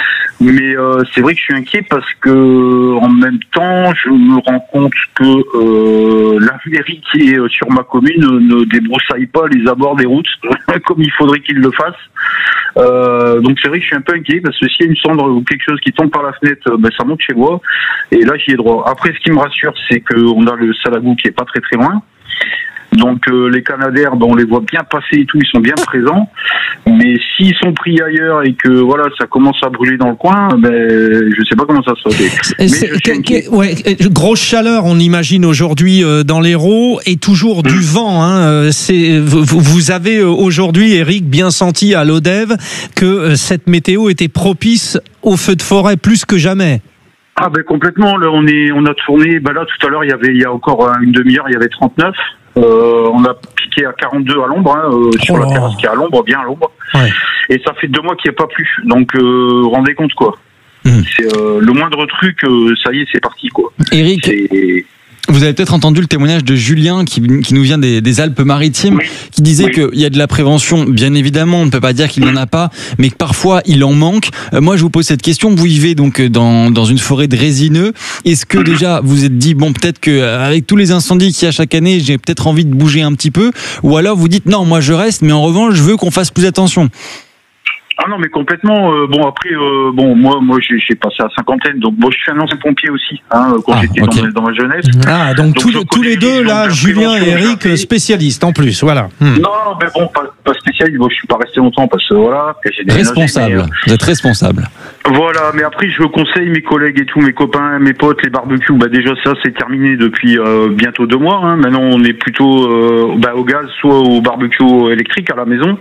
Speaker 7: Mais euh, c'est vrai que je suis inquiet parce que en même temps, je me rends compte que euh, la mairie qui est sur ma commune ne débroussaille pas les abords des routes comme il faudrait qu'il le fasse. Euh, donc c'est vrai que je suis un peu inquiet parce que s'il y a une cendre ou quelque chose qui tombe par la fenêtre, ben ça monte chez moi et là j'y ai droit. Après, ce qui me rassure, c'est qu'on a le Salagou qui est pas très très loin. Donc euh, les Canadaires, ben, on les voit bien passer et tout, ils sont bien présents. Mais s'ils sont pris ailleurs et que voilà, ça commence à brûler dans le coin, ben je sais pas comment ça se fait. Mais je
Speaker 2: que, que, ouais, grosse chaleur, on imagine aujourd'hui euh, dans l'Hérault et toujours mmh. du vent. Hein, c'est, vous, vous avez aujourd'hui, Eric, bien senti à Lodève que euh, cette météo était propice aux feux de forêt plus que jamais.
Speaker 7: Ah ben complètement. Là, on est, on a tourné. Ben là, tout à l'heure, il y avait, il y a encore une demi-heure, il y avait trente-neuf. Euh, on a piqué à quarante-deux à l'ombre, hein, euh, sur oh. la terrasse qui est à l'ombre, bien à l'ombre. Ouais. Et ça fait deux mois qu'il n'y a pas plu. Donc, euh, rendez compte, quoi. Mmh. C'est euh, le moindre truc, euh, ça y est, c'est parti, quoi.
Speaker 3: Eric, c'est... vous avez peut-être entendu le témoignage de Julien qui, qui nous vient des, des Alpes-Maritimes, oui. qui disait oui. qu'il y a de la prévention, bien évidemment, on ne peut pas dire qu'il n'y en a pas, mais que parfois il en manque. Euh, moi, je vous pose cette question, vous vivez donc dans, dans une forêt de résineux. Est-ce que déjà vous vous êtes dit, bon, peut-être qu'avec tous les incendies qu'il y a chaque année, j'ai peut-être envie de bouger un petit peu, ou alors vous dites, non, moi je reste, mais en revanche, je veux qu'on fasse plus attention?
Speaker 7: Ah non, mais complètement. Euh, bon, après, euh, bon, moi, moi, j'ai, j'ai passé à cinquantaine, donc moi, je suis un ancien pompier aussi, hein, quand ah, j'étais okay. dans, dans ma jeunesse.
Speaker 2: Ah, donc, donc tous, les, tous les deux, là, Julien et Eric, spécialistes en plus, voilà.
Speaker 7: Hmm. Non, mais bon, pas, pas spécialiste. Bon, je suis pas resté longtemps parce que voilà.
Speaker 3: J'ai des responsable. Mais, euh, vous êtes responsable.
Speaker 7: Voilà, mais après, je conseille mes collègues et tous mes copains, mes potes, les barbecues. Bah déjà, ça, c'est terminé depuis euh, bientôt deux mois. Hein. Maintenant, on est plutôt euh, bah, au gaz, soit au barbecue électrique à la maison.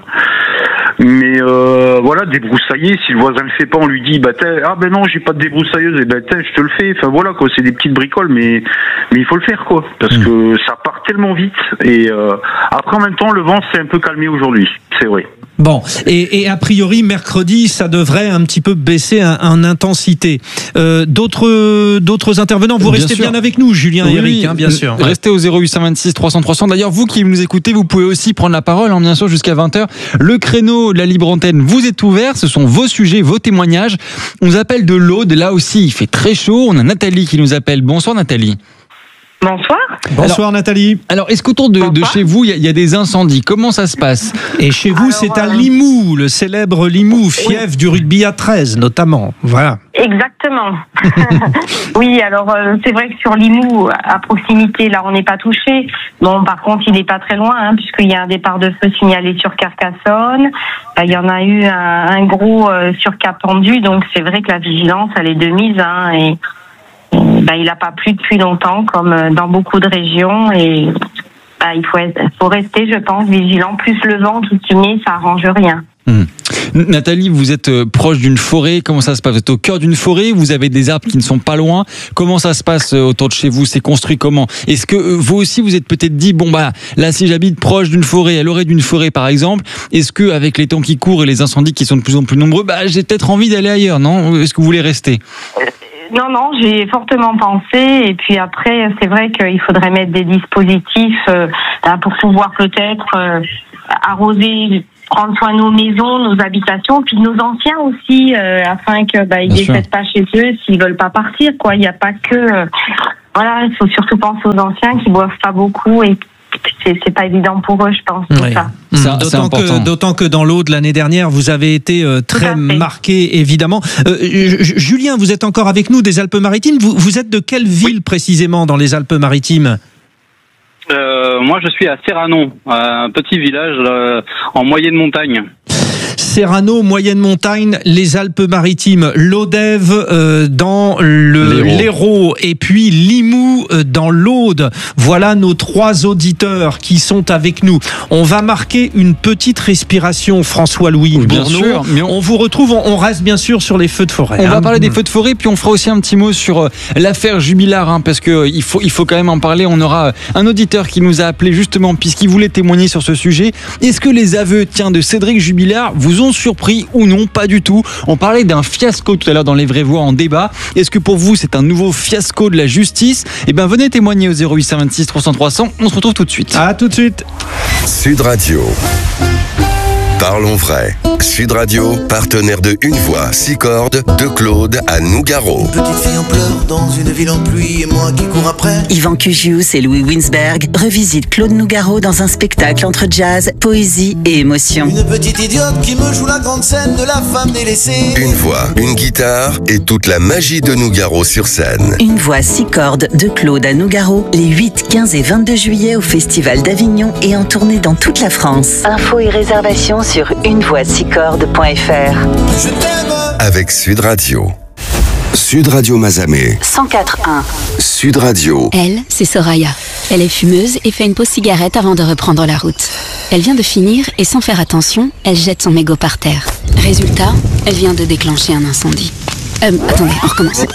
Speaker 7: Mais euh, voilà, débroussailler, si le voisin le fait pas, on lui dit bah ah ben non, j'ai pas de débroussailleuse, et ben je te le fais. Enfin voilà quoi, c'est des petites bricoles, mais mais il faut le faire quoi, parce mmh. que ça part tellement vite. Et euh, après en même temps, le vent s'est un peu calmé aujourd'hui, c'est vrai.
Speaker 2: Bon, et, et a priori mercredi, ça devrait un petit peu baisser en, en intensité. Euh, d'autres d'autres intervenants, vous bien restez sûr. Bien avec nous, Julien oui, et Eric, hein, bien sûr.
Speaker 3: Restez au zéro huit cent vingt-six trois cents trois cents. D'ailleurs, vous qui nous écoutez, vous pouvez aussi prendre la parole, hein, bien sûr, jusqu'à vingt heures. Le créneau de la libre antenne vous est ouvert. Ce sont vos sujets, vos témoignages. On nous appelle de l'Aude. Là aussi, il fait très chaud. On a Nathalie qui nous appelle. Bonsoir, Nathalie.
Speaker 8: Bonsoir.
Speaker 2: Bonsoir
Speaker 3: alors,
Speaker 2: Nathalie.
Speaker 3: Alors, est-ce qu'autour de, de chez vous, il y, y a des incendies? Comment ça se passe?
Speaker 2: Et chez vous, alors, c'est à Limoux, le célèbre Limoux, fief oui. du rugby à treize notamment. Voilà.
Speaker 8: Exactement. Oui, alors euh, c'est vrai que sur Limoux, à proximité, là, on n'est pas touché. Bon, par contre, il n'est pas très loin, hein, puisqu'il y a un départ de feu signalé sur Carcassonne. Il y en a eu un, un gros euh, sur Cap-Pendu, donc c'est vrai que la vigilance, elle est de mise, hein, et Ben, il n'a pas plu depuis longtemps, comme dans beaucoup de régions, et ben, il faut, être, faut rester, je pense, vigilant. Plus le vent qui s'y met, ça arrange rien.
Speaker 3: Mmh. Nathalie, vous êtes proche d'une forêt. Comment ça se passe? Vous êtes au cœur d'une forêt. Vous avez des arbres qui ne sont pas loin. Comment ça se passe autour de chez vous? C'est construit comment? Est-ce que vous aussi vous êtes peut-être dit bon bah là si j'habite proche d'une forêt, à l'orée d'une forêt par exemple, est-ce que avec les temps qui courent et les incendies qui sont de plus en plus nombreux, bah j'ai peut-être envie d'aller ailleurs, non? Est-ce que vous voulez rester?
Speaker 8: Non, non, j'ai fortement pensé. Et puis après, c'est vrai qu'il faudrait mettre des dispositifs euh, pour pouvoir peut-être euh, arroser, prendre soin de nos maisons, nos habitations, puis de nos anciens aussi, euh, afin que bah, ils ne décèdent pas chez eux s'ils veulent pas partir. Quoi, il n'y a pas que euh, voilà, il faut surtout penser aux anciens qui boivent pas beaucoup et c'est, c'est pas évident pour eux, je pense.
Speaker 2: Oui.
Speaker 8: Ça.
Speaker 2: Mmh. D'autant, que, d'autant que dans l'Aude, l'année dernière, vous avez été euh, très marqué, évidemment. Euh, J- Julien, vous êtes encore avec nous des Alpes-Maritimes. Vous, vous êtes de quelle ville oui. précisément dans les Alpes-Maritimes?
Speaker 24: euh, Moi, je suis à Serrano, un petit village euh, en moyenne montagne.
Speaker 2: Serrano, moyenne montagne, les Alpes-Maritimes, Lodève euh, dans le l'Hérault et puis Limoux euh, dans l'Aude. Voilà nos trois auditeurs qui sont avec nous. On va marquer une petite respiration, François-Louis
Speaker 3: oui, bien
Speaker 2: Bourneau.
Speaker 3: sûr, mais on...
Speaker 2: on vous retrouve, on reste bien sûr sur les feux de forêt.
Speaker 3: On
Speaker 2: hein.
Speaker 3: va parler des feux de forêt, puis on fera aussi un petit mot sur euh, l'affaire Jubilard, hein, parce que euh, il faut il faut quand même en parler. On aura euh, un auditeur qui nous a appelé justement puisqu'il voulait témoigner sur ce sujet. Est-ce que les aveux, tiens, de Cédric Jubilard vous ont surpris ou non? Pas du tout. On parlait d'un fiasco tout à l'heure dans Les Vraies Voix en débat. Est-ce que pour vous c'est un nouveau fiasco de la justice? Eh bien venez témoigner au zéro huit cent vingt-six trois cents trois cents. On se retrouve tout de suite.
Speaker 2: À tout de suite.
Speaker 6: Sud Radio. Parlons vrai. Sud Radio, partenaire de Une Voix, six cordes, de Claude à Nougaro.
Speaker 9: Petite fille en pleurs dans une ville en pluie et moi qui cours après.
Speaker 19: Yvan Cugius et Louis Winsberg revisitent Claude Nougaro dans un spectacle entre jazz, poésie et émotion.
Speaker 9: Une petite idiote qui me joue la grande scène de la femme délaissée.
Speaker 6: Une voix, une guitare et toute la magie de Nougaro sur scène.
Speaker 19: Une Voix, six cordes de Claude à Nougaro les huit, quinze et vingt-deux juillet au Festival d'Avignon et en tournée dans toute la France. Infos et réservations sur une voix six cordes point f r.
Speaker 9: Je t'aime.
Speaker 6: Avec Sud Radio. Sud Radio Mazamet.
Speaker 19: cent quatre virgule un.
Speaker 6: Sud Radio.
Speaker 10: Elle, c'est Soraya. Elle est fumeuse et fait une pause cigarette avant de reprendre la route. Elle vient de finir et sans faire attention, elle jette son mégot par terre. Résultat, elle vient de déclencher un incendie. Euh, attendez, on recommence.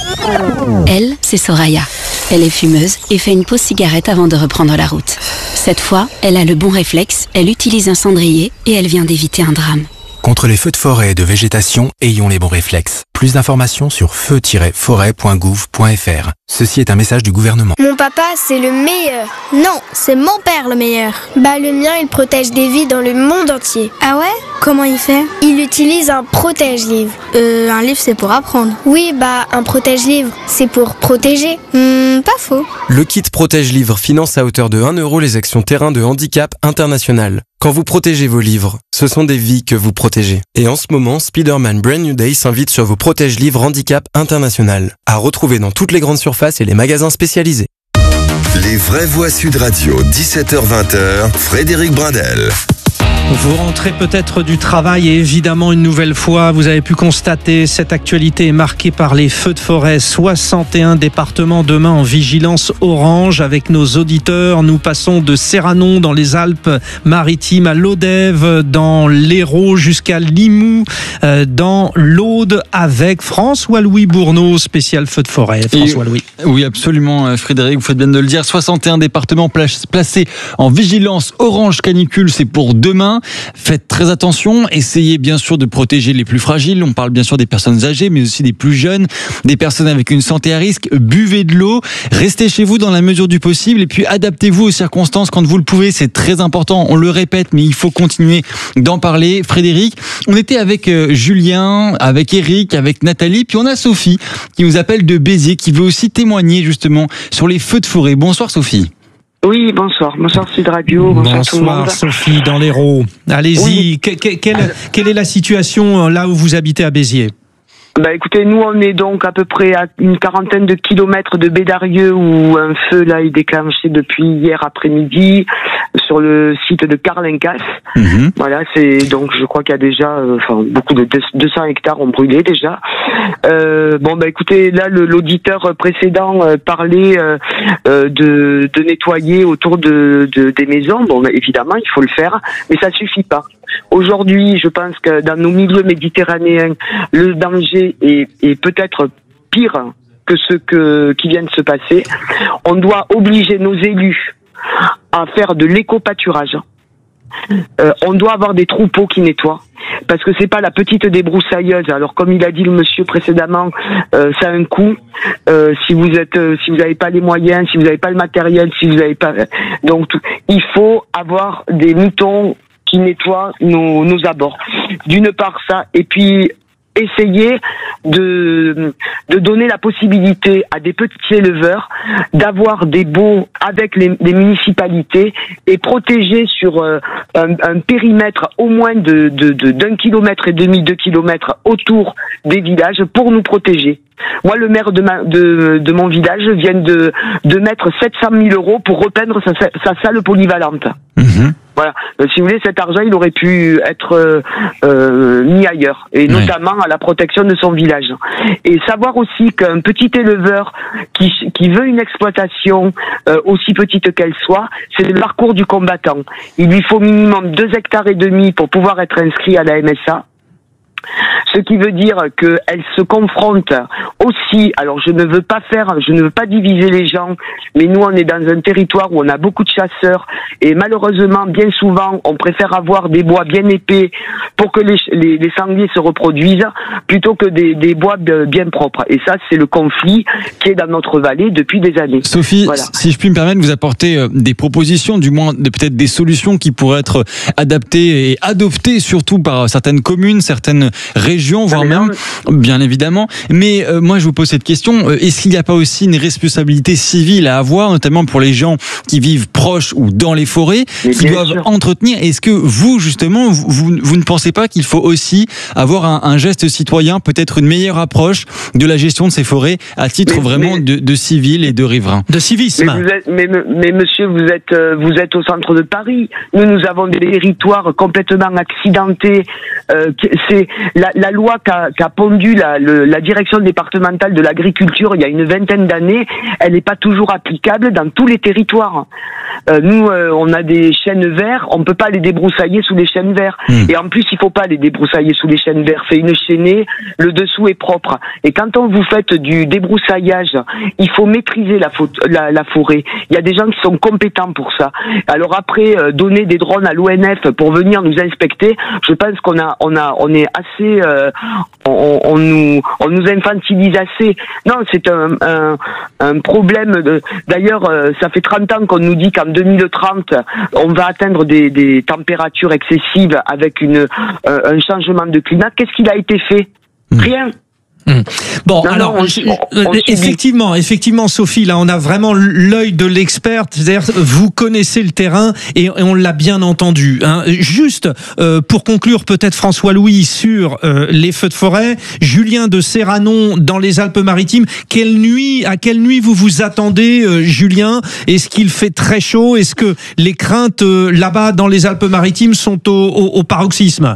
Speaker 10: Elle, c'est Soraya. Elle est fumeuse et fait une pause cigarette avant de reprendre la route. Cette fois, elle a le bon réflexe, elle utilise un cendrier et elle vient d'éviter un drame.
Speaker 12: Contre les feux de forêt et de végétation, ayons les bons réflexes. Plus d'informations sur feu tiret forêt point gouv point f r. Ceci est un message du gouvernement.
Speaker 20: Mon papa, c'est le meilleur. Non, c'est mon père le meilleur. Bah le mien, il protège des vies dans le monde entier. Ah ouais? Comment il fait? Il utilise un protège-livre. Euh, un livre, c'est pour apprendre. Oui, bah un protège-livre, c'est pour protéger. Hmm, pas faux.
Speaker 12: Le kit protège-livre finance à hauteur de un euro les actions terrain de handicap international. Quand vous protégez vos livres, ce sont des vies que vous protégez. Et en ce moment, Spider-Man Brand New Day s'invite sur vos protège-livres handicap international. À retrouver dans toutes les grandes surfaces et les magasins spécialisés.
Speaker 6: Les Vraies Voix Sud Radio, dix-sept heures vingt, Frédéric Brindel.
Speaker 2: Vous rentrez peut-être du travail et évidemment une nouvelle fois, vous avez pu constater cette actualité est marquée par les feux de forêt. soixante et un départements demain en vigilance orange avec nos auditeurs. Nous passons de Serrano dans les Alpes-Maritimes à Lodève, dans l'Hérault jusqu'à Limoux, euh, dans l'Aude avec François-Louis Bourneau, spécial feux de forêt. François-Louis.
Speaker 3: Oui, absolument Frédéric, vous faites bien de le dire. soixante et un départements placés en vigilance orange canicule, c'est pour demain. Julien, faites très attention, essayez bien sûr de protéger les plus fragiles, on parle bien sûr des personnes âgées, mais aussi des plus jeunes, des personnes avec une santé à risque, buvez de l'eau, restez chez vous dans la mesure du possible, et puis adaptez-vous aux circonstances quand vous le pouvez, c'est très important, on le répète, mais il faut continuer d'en parler. Frédéric, on était avec euh, Julien, avec Eric, avec Nathalie, puis on a Sophie qui nous appelle de Béziers, qui veut aussi témoigner justement sur les feux de forêt. Bonsoir Sophie.
Speaker 1: Oui, bonsoir. Bonsoir Sud Radio. Bonsoir,
Speaker 2: bonsoir
Speaker 1: tout le monde.
Speaker 2: Sophie dans l'Hérault. Allez-y, oui. que, que, quelle, quelle est la situation là où vous habitez à Béziers ?
Speaker 1: Bah écoutez, nous on est donc à peu près à une quarantaine de kilomètres de Bédarieux où un feu là est déclenché depuis hier après-midi sur le site de Carlincas. Mmh. Voilà, c'est donc je crois qu'il y a déjà, euh, enfin beaucoup de deux cents hectares ont brûlé déjà. Euh, bon bah écoutez, là le, l'auditeur précédent euh, parlait euh, euh, de, de nettoyer autour de, de des maisons. Bon bah, évidemment il faut le faire, mais ça suffit pas. Aujourd'hui, je pense que dans nos milieux méditerranéens, le danger est, est peut-être pire que ce que, qui vient de se passer. On doit obliger nos élus à faire de l'éco-pâturage. Euh, on doit avoir des troupeaux qui nettoient. Parce que c'est pas la petite débroussailleuse. Alors comme il a dit le monsieur précédemment, euh, ça a un coût. Euh, si vous êtes, euh, si vous n'avez pas les moyens, si vous n'avez pas le matériel, si vous n'avez pas, donc tout, il faut avoir des moutons qui nettoient nos, nos abords. D'une part ça, et puis essayer de, de donner la possibilité à des petits éleveurs d'avoir des baux avec les, les municipalités et protéger sur euh, un, un périmètre au moins de, de, de, d'un kilomètre et demi, deux kilomètres autour des villages pour nous protéger. Moi, le maire de, ma, de, de mon village vient de, de mettre sept cent mille euros pour repeindre sa, sa salle polyvalente. Mmh. Voilà. Euh, si vous voulez, cet argent, il aurait pu être euh, euh, mis ailleurs, et notamment ouais. à la protection de son village. Et savoir aussi qu'un petit éleveur qui, qui veut une exploitation euh, aussi petite qu'elle soit, c'est le parcours du combattant. Il lui faut minimum deux hectares et demi pour pouvoir être inscrit à la M S A. Ce qui veut dire qu'elle se confronte aussi, alors je ne veux pas faire, je ne veux pas diviser les gens, mais nous on est dans un territoire où on a beaucoup de chasseurs et malheureusement bien souvent on préfère avoir des bois bien épais pour que les, les, les sangliers se reproduisent plutôt que des, des bois bien propres. Et ça c'est le conflit qui est dans notre vallée depuis des années.
Speaker 3: Sophie, voilà. Si je puis me permettre, vous apporter des propositions, du moins de, peut-être des solutions qui pourraient être adaptées et adoptées surtout par certaines communes, certaines régions, voire même, bien évidemment. Mais euh, moi, je vous pose cette question. Est-ce qu'il n'y a pas aussi une responsabilité civile à avoir, notamment pour les gens qui vivent proches ou dans les forêts, mais qui doivent sûr. entretenir? Est-ce que vous, justement, vous, vous, vous ne pensez pas qu'il faut aussi avoir un, un geste citoyen, peut-être une meilleure approche de la gestion de ces forêts à titre mais, vraiment mais, de, de civil et de riverain? De civisme.
Speaker 1: Mais, vous êtes, mais, mais monsieur, vous êtes, vous êtes au centre de Paris. Nous, nous avons des territoires complètement accidentés. Euh, c'est la, la loi qu'a, qu'a pondu la, le, la direction départementale de l'agriculture il y a une vingtaine d'années, elle n'est pas toujours applicable dans tous les territoires. Euh, nous, euh, on a des chênes verts, on ne peut pas les débroussailler sous les chênes verts. Mmh. Et en plus, il ne faut pas les débroussailler sous les chênes verts. C'est une chaînée, le dessous est propre. Et quand on vous faites du débroussaillage, il faut maîtriser la, faute, la, la forêt. Il y a des gens qui sont compétents pour ça. Alors après, euh, donner des drones à l'O N F pour venir nous inspecter, je pense qu'on a, on a, on est assez, euh, on, on nous, on nous infantilise assez. Non, c'est un, un, un problème. De, d'ailleurs, euh, ça fait trente ans qu'on nous dit qu'en deux mille trente, on va atteindre des, des températures excessives avec une, euh, un changement de climat. Qu'est-ce qu'il a été fait? Rien.
Speaker 2: Mmh. Bon, non, alors, non, on, on effectivement, effectivement, Sophie, là, on a vraiment l'œil de l'experte. C'est-à-dire, vous connaissez le terrain et, et on l'a bien entendu. Hein. Juste euh, pour conclure, peut-être François Louis sur euh, les feux de forêt. Julien de Serranon dans les Alpes-Maritimes. Quelle nuit, à quelle nuit vous vous attendez, euh, Julien? Est-ce qu'il fait très chaud? Est-ce que les craintes euh, là-bas dans les Alpes-Maritimes sont au, au, au paroxysme?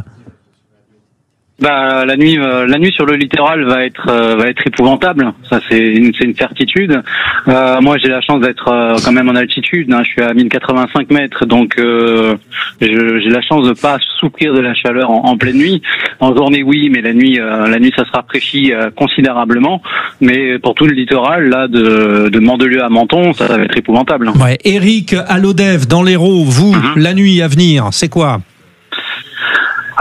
Speaker 24: Bah la nuit, euh, la nuit sur le littoral va être euh, va être épouvantable. Ça c'est une c'est une certitude. Euh, moi j'ai la chance d'être euh, quand même en altitude. Hein. Je suis à mille quatre-vingt-cinq mètres, donc euh, je, j'ai la chance de pas souffrir de la chaleur en, en pleine nuit. En journée oui, mais la nuit euh, la nuit ça se rafraîchit euh, considérablement. Mais pour tout le littoral là de de Mandelieu à Menton, ça, ça va être épouvantable.
Speaker 2: Ouais. Eric à l'Odève dans l'Hérault, vous mm-hmm. la nuit à venir, c'est quoi?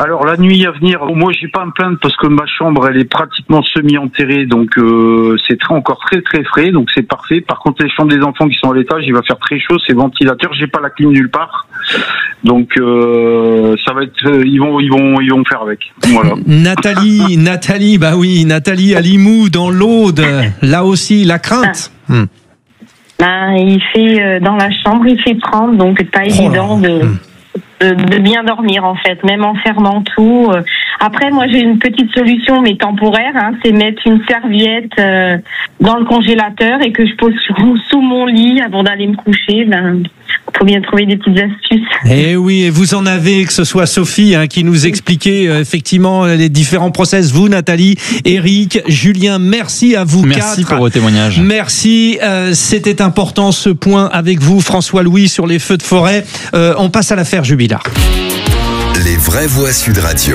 Speaker 7: Alors la nuit à venir, moi j'ai pas à me plaindre parce que ma chambre elle est pratiquement semi-enterrée, donc euh, c'est très, encore très très frais, donc c'est parfait. Par contre les chambres des enfants qui sont à l'étage, il va faire très chaud, c'est ventilateur, j'ai pas la clim nulle part, donc euh, ça va être, euh, ils vont ils vont ils vont faire avec. Voilà.
Speaker 2: Nathalie, Nathalie, bah oui, Nathalie à Limoux dans l'Aude, là aussi la crainte. Ah. Hmm.
Speaker 8: Ben, il fait euh, dans la chambre, il fait trente, donc c'est pas oh évident de. Hmm. De, de bien dormir en fait, même en fermant tout. Après, moi j'ai une petite solution, mais temporaire, hein, c'est mettre une serviette euh, dans le congélateur et que je pose sous, sous mon lit avant d'aller me coucher. Ben, faut bien trouver des petites astuces.
Speaker 2: Et oui, et vous en avez, que ce soit Sophie hein, qui nous expliquait euh, effectivement les différents process. Vous, Nathalie, Eric, Julien, merci à vous
Speaker 3: merci
Speaker 2: quatre.
Speaker 3: Merci pour vos témoignages.
Speaker 2: Merci, euh, c'était important ce point avec vous, François-Louis, sur les feux de forêt. Euh, on passe à l'affaire Jubilard.
Speaker 6: Les vraies voix Sud Radio.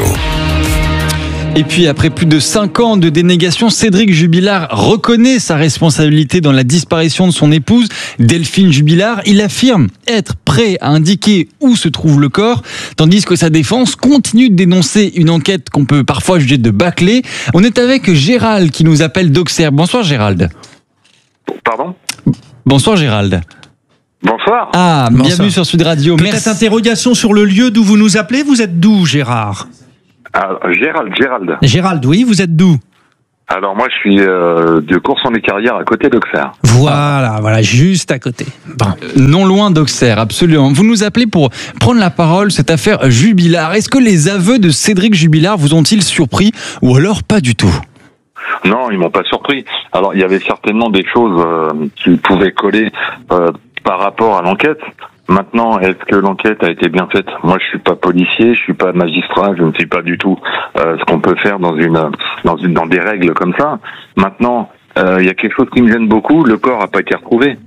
Speaker 3: Et puis après plus de cinq ans de dénégation, Cédric Jubilard reconnaît sa responsabilité dans la disparition de son épouse, Delphine Jubilard. Il affirme être prêt à indiquer où se trouve le corps, tandis que sa défense continue de dénoncer une enquête qu'on peut parfois juger de bâclée. On est avec Gérald qui nous appelle d'Auxerre. Bonsoir Gérald.
Speaker 4: Pardon ?
Speaker 3: Bonsoir Gérald.
Speaker 4: Bonsoir.
Speaker 3: Ah, Bonsoir. Bienvenue sur Sud Radio.
Speaker 2: Peut-être Merci. Interrogation sur le lieu d'où vous nous appelez. Vous êtes d'où, Gérard ?
Speaker 4: Alors, Gérald, Gérald.
Speaker 2: Gérald, oui, vous êtes d'où ?
Speaker 4: Alors moi, je suis euh, de Courson-les-Carrières, à côté d'Auxerre.
Speaker 2: Voilà, voilà, juste à côté.
Speaker 3: Bon. Euh, non loin d'Auxerre, absolument. Vous nous appelez pour prendre la parole, cette affaire Jubilard. Est-ce que les aveux de Cédric Jubilard vous ont-ils surpris ou alors pas du tout ?
Speaker 4: Non, ils m'ont pas surpris. Alors, il y avait certainement des choses euh, qui pouvaient coller euh, par rapport à l'enquête. Maintenant, est-ce que l'enquête a été bien faite ? Moi, je suis pas policier, je suis pas magistrat, je ne sais pas du tout euh, ce qu'on peut faire dans une dans une dans des règles comme ça. Maintenant, il euh, y a quelque chose qui me gêne beaucoup. Le corps a pas été retrouvé.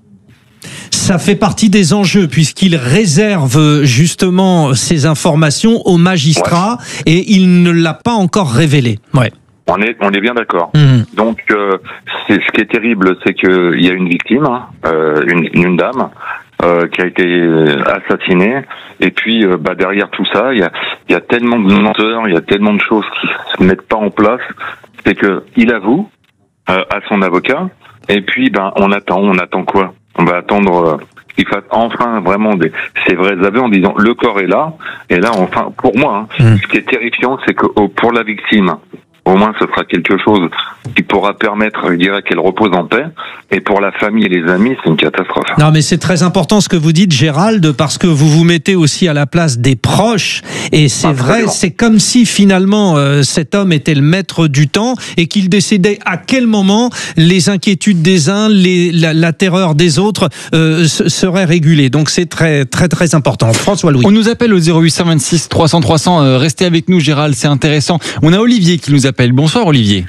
Speaker 2: Ça fait partie des enjeux puisqu'il réserve justement ces informations au magistrat ouais. et il ne l'a pas encore révélé. Ouais.
Speaker 4: On est, on est bien d'accord.
Speaker 2: Mmh.
Speaker 4: Donc, euh, c'est, ce qui est terrible, c'est qu'il y a une victime, hein, euh, une, une dame, euh, qui a été assassinée. Et puis, euh, bah, derrière tout ça, il y a, il y a tellement de menteurs, il y a tellement de choses qui se mettent pas en place. C'est que il avoue euh, à son avocat. Et puis, ben, on attend. On attend quoi ? On va attendre. Euh, qu'il fasse enfin vraiment des, ces vrais aveux en disant le corps est là. Et là, enfin, pour moi, hein, mmh. ce qui est terrifiant, c'est que oh, pour la victime. Au moins, ce sera quelque chose qui pourra permettre, je dirais, qu'elle repose en paix. Et pour la famille et les amis, c'est une catastrophe.
Speaker 2: Non, mais c'est très important ce que vous dites, Gérald, parce que vous vous mettez aussi à la place des proches. Et c'est vrai, c'est comme si finalement euh, cet homme était le maître du temps et qu'il décidait à quel moment les inquiétudes des uns, les, la, la terreur des autres euh, seraient régulées. Donc c'est très, très, très important. François Louis.
Speaker 3: On nous appelle au zéro huit cent vingt-six trois cents trois cents. Euh, restez avec nous, Gérald, c'est intéressant. On a Olivier qui nous appelle. Bonsoir Olivier.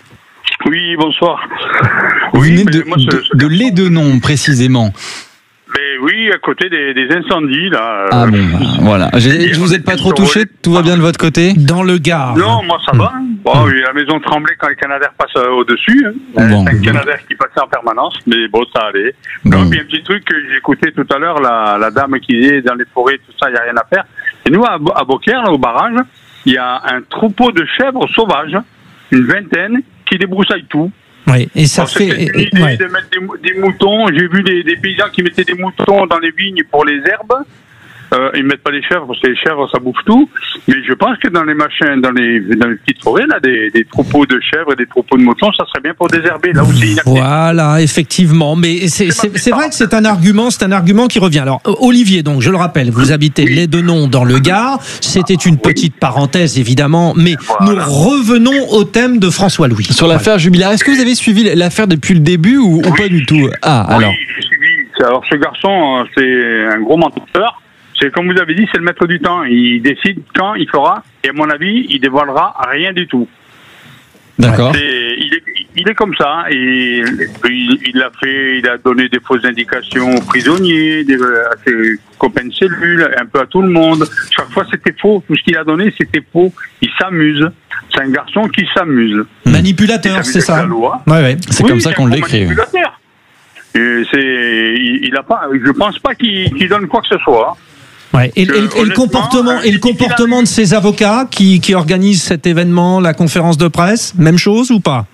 Speaker 11: Oui, bonsoir.
Speaker 3: Vous venez de, moi, ce, ce de Lédenon, précisément.
Speaker 11: Mais oui, à côté des, des incendies, là.
Speaker 3: Ah bon, bah, voilà. Je vous êtes pas trop touché ? Tout va bien de votre côté ?
Speaker 2: Dans le Gard.
Speaker 11: Non, moi ça va. Bon, oui, la maison tremblait quand les Canadaires passent au-dessus. Hein. Bon. Un Canadair qui passait en permanence, mais bon, ça allait. Bon. Non, puis un petit truc que j'ai écouté tout à l'heure, la, la dame qui disait dans les forêts, tout ça, il n'y a rien à faire. Et nous, à, à Beaucaire, là, au barrage, il y a un troupeau de chèvres sauvages, une vingtaine, qui débroussaillent tout.
Speaker 2: Oui, et ça
Speaker 11: Alors,
Speaker 2: fait.
Speaker 11: C'est une idée ouais. de mettre des, des moutons. J'ai vu des, des paysans qui mettaient des moutons dans les vignes pour les herbes. Euh, ils mettent pas les chèvres parce que les chèvres ça bouffe tout. Mais je pense que dans les machins, dans les, dans les petites forêts, là, des, des troupeaux de chèvres et des troupeaux de moutons, ça serait bien pour désherber. Là aussi.
Speaker 2: Voilà, effectivement. Mais c'est, c'est, c'est vrai que c'est un argument, c'est un argument qui revient. Alors, Olivier, donc, je le rappelle, vous habitez oui. Lédenon dans le Gard. C'était une petite oui. parenthèse, évidemment. Mais voilà. nous revenons au thème de François Louis.
Speaker 3: Sur l'affaire ouais. Jubilard, est-ce que vous avez suivi l'affaire depuis le début ou, oui. ou pas du tout ? Ah,
Speaker 11: oui,
Speaker 3: alors.
Speaker 11: j'ai suivi. Alors, ce garçon, c'est un gros menteur. C'est comme vous avez dit, c'est le maître du temps. Il décide quand il fera, et à mon avis, il dévoilera rien du tout.
Speaker 3: D'accord.
Speaker 11: C'est, il, est, il est comme ça. Et il, il a fait, il a donné des fausses indications aux prisonniers, des, à ses copains de cellule, un peu à tout le monde. Chaque fois, c'était faux. Tout ce qu'il a donné, c'était faux. Il s'amuse. C'est un garçon qui s'amuse.
Speaker 2: Manipulateur, c'est ça.
Speaker 3: Ouais, ouais. C'est oui, comme ça qu'on le décrit.
Speaker 11: Et c'est, il, il a pas. Je pense pas qu'il, qu'il donne quoi que ce soit.
Speaker 2: Ouais. Et, et, et le comportement, et le comportement de ces avocats qui, qui organisent cet événement, la conférence de presse, même chose ou pas?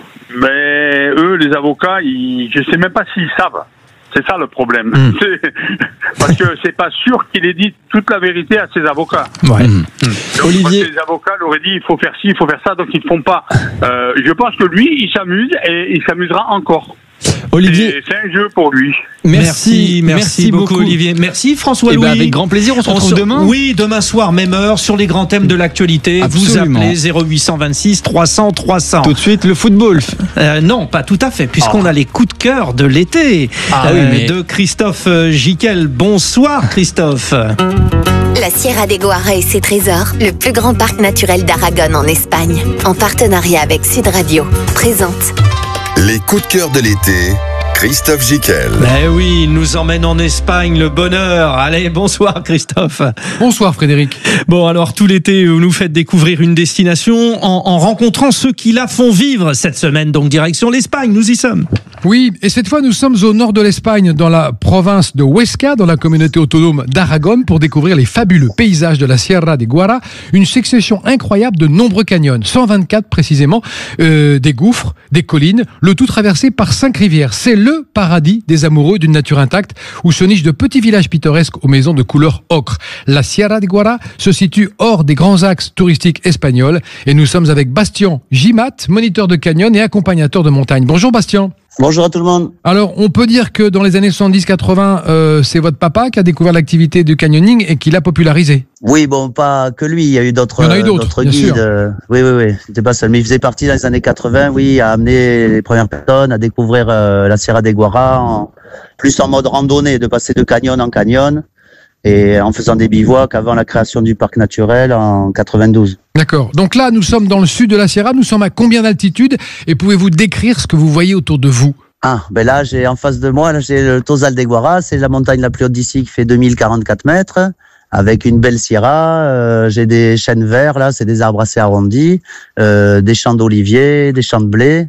Speaker 11: Mais eux, les avocats, ils, je sais même pas s'ils savent. C'est ça le problème. Mmh. Parce que c'est pas sûr qu'il ait dit toute la vérité à ses avocats.
Speaker 2: Ouais.
Speaker 11: Mmh. Donc, Olivier, les avocats leur auraient dit il faut faire ci, il faut faire ça, donc ils ne font pas. Euh, je pense que lui, il s'amuse et il s'amusera encore.
Speaker 3: Olivier,
Speaker 11: c'est un jeu pour lui.
Speaker 2: Merci, merci, merci beaucoup, beaucoup Olivier. Merci François Louis.
Speaker 3: Ben avec grand plaisir, on se retrouve on se... demain.
Speaker 2: Oui, demain soir, même heure, sur les grands thèmes de l'actualité. Absolument. Vous appelez zéro huit cent vingt-six trois cents trois cents.
Speaker 3: Tout de suite, le football.
Speaker 2: Euh, non, pas tout à fait, puisqu'on oh. a les coups de cœur de l'été ah, euh, oui, mais... de Christophe Giquel. Bonsoir Christophe.
Speaker 13: La Sierra de Guara et ses trésors, le plus grand parc naturel d'Aragon en Espagne, en partenariat avec Sud Radio, présente
Speaker 6: les coups de cœur de l'été, Christophe Giquel.
Speaker 2: Ben oui, il nous emmène en Espagne, le bonheur. Allez, bonsoir Christophe.
Speaker 14: Bonsoir Frédéric.
Speaker 2: Bon, alors tout l'été, vous nous faites découvrir une destination en, en rencontrant ceux qui la font vivre. Cette semaine, donc, direction l'Espagne, nous y sommes.
Speaker 14: Oui, et cette fois, nous sommes au nord de l'Espagne, dans la province de Huesca, dans la communauté autonome d'Aragon, pour découvrir les fabuleux paysages de la Sierra de Guara, une succession incroyable de nombreux canyons, cent vingt-quatre précisément, euh, des gouffres, des collines, le tout traversé par cinq rivières. C'est le paradis des amoureux d'une nature intacte, où se nichent de petits villages pittoresques aux maisons de couleur ocre. La Sierra de Guara se situe hors des grands axes touristiques espagnols, et nous sommes avec Bastien Gimat, moniteur de canyon et accompagnateur de montagne. Bonjour Bastien.
Speaker 15: Bonjour à tout le monde.
Speaker 14: Alors, on peut dire que dans les années soixante-dix quatre-vingts, euh, c'est votre papa qui a découvert l'activité du canyoning et qui l'a popularisé.
Speaker 15: Oui, bon, pas que lui, il y a eu d'autres,
Speaker 14: il y en a eu d'autres,
Speaker 15: d'autres
Speaker 14: bien
Speaker 15: guides.
Speaker 14: Sûr.
Speaker 15: Euh, oui, oui, oui, c'était pas seul. Mais il faisait partie dans les années quatre-vingts, oui, à amener les premières personnes à découvrir euh, la Sierra de Guara, en, plus en mode randonnée, de passer de canyon en canyon, et en faisant des bivouacs avant la création du parc naturel en quatre-vingt-douze.
Speaker 14: D'accord. Donc là, nous sommes dans le sud de la Sierra. Nous sommes à combien d'altitude? Et pouvez-vous décrire ce que vous voyez autour de vous?
Speaker 15: Ah, ben là, j'ai en face de moi, là, j'ai le Tozal de Guara. C'est la montagne la plus haute d'ici qui fait deux mille quarante-quatre mètres, avec une belle sierra. Euh, j'ai des chênes verts, là, c'est des arbres assez arrondis, euh, des champs d'oliviers, des champs de blé,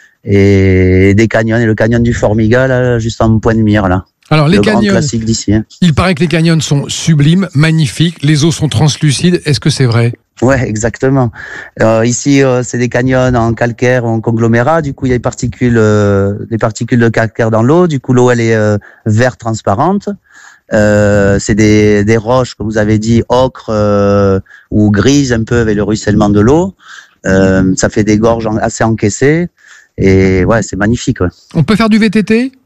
Speaker 15: et des canyons. Et le canyon du Formiga, là, juste en point de mire, là.
Speaker 14: Alors, les
Speaker 15: le
Speaker 14: canyons,
Speaker 15: grand classique d'ici. Hein.
Speaker 14: Il paraît que les canyons sont sublimes, magnifiques, les eaux sont translucides. Est-ce que c'est vrai?
Speaker 15: Ouais, exactement. Euh, ici, euh, c'est des canyons en calcaire ou en conglomérat. Du coup, il y a des particules, euh, des particules de calcaire dans l'eau. Du coup, l'eau, elle est euh, verte transparente. Euh, c'est des, des roches, comme vous avez dit, ocre euh, ou grises un peu avec le ruissellement de l'eau. Euh, ça fait des gorges assez encaissées. Et ouais, c'est magnifique. Ouais.
Speaker 14: On peut faire du V T T?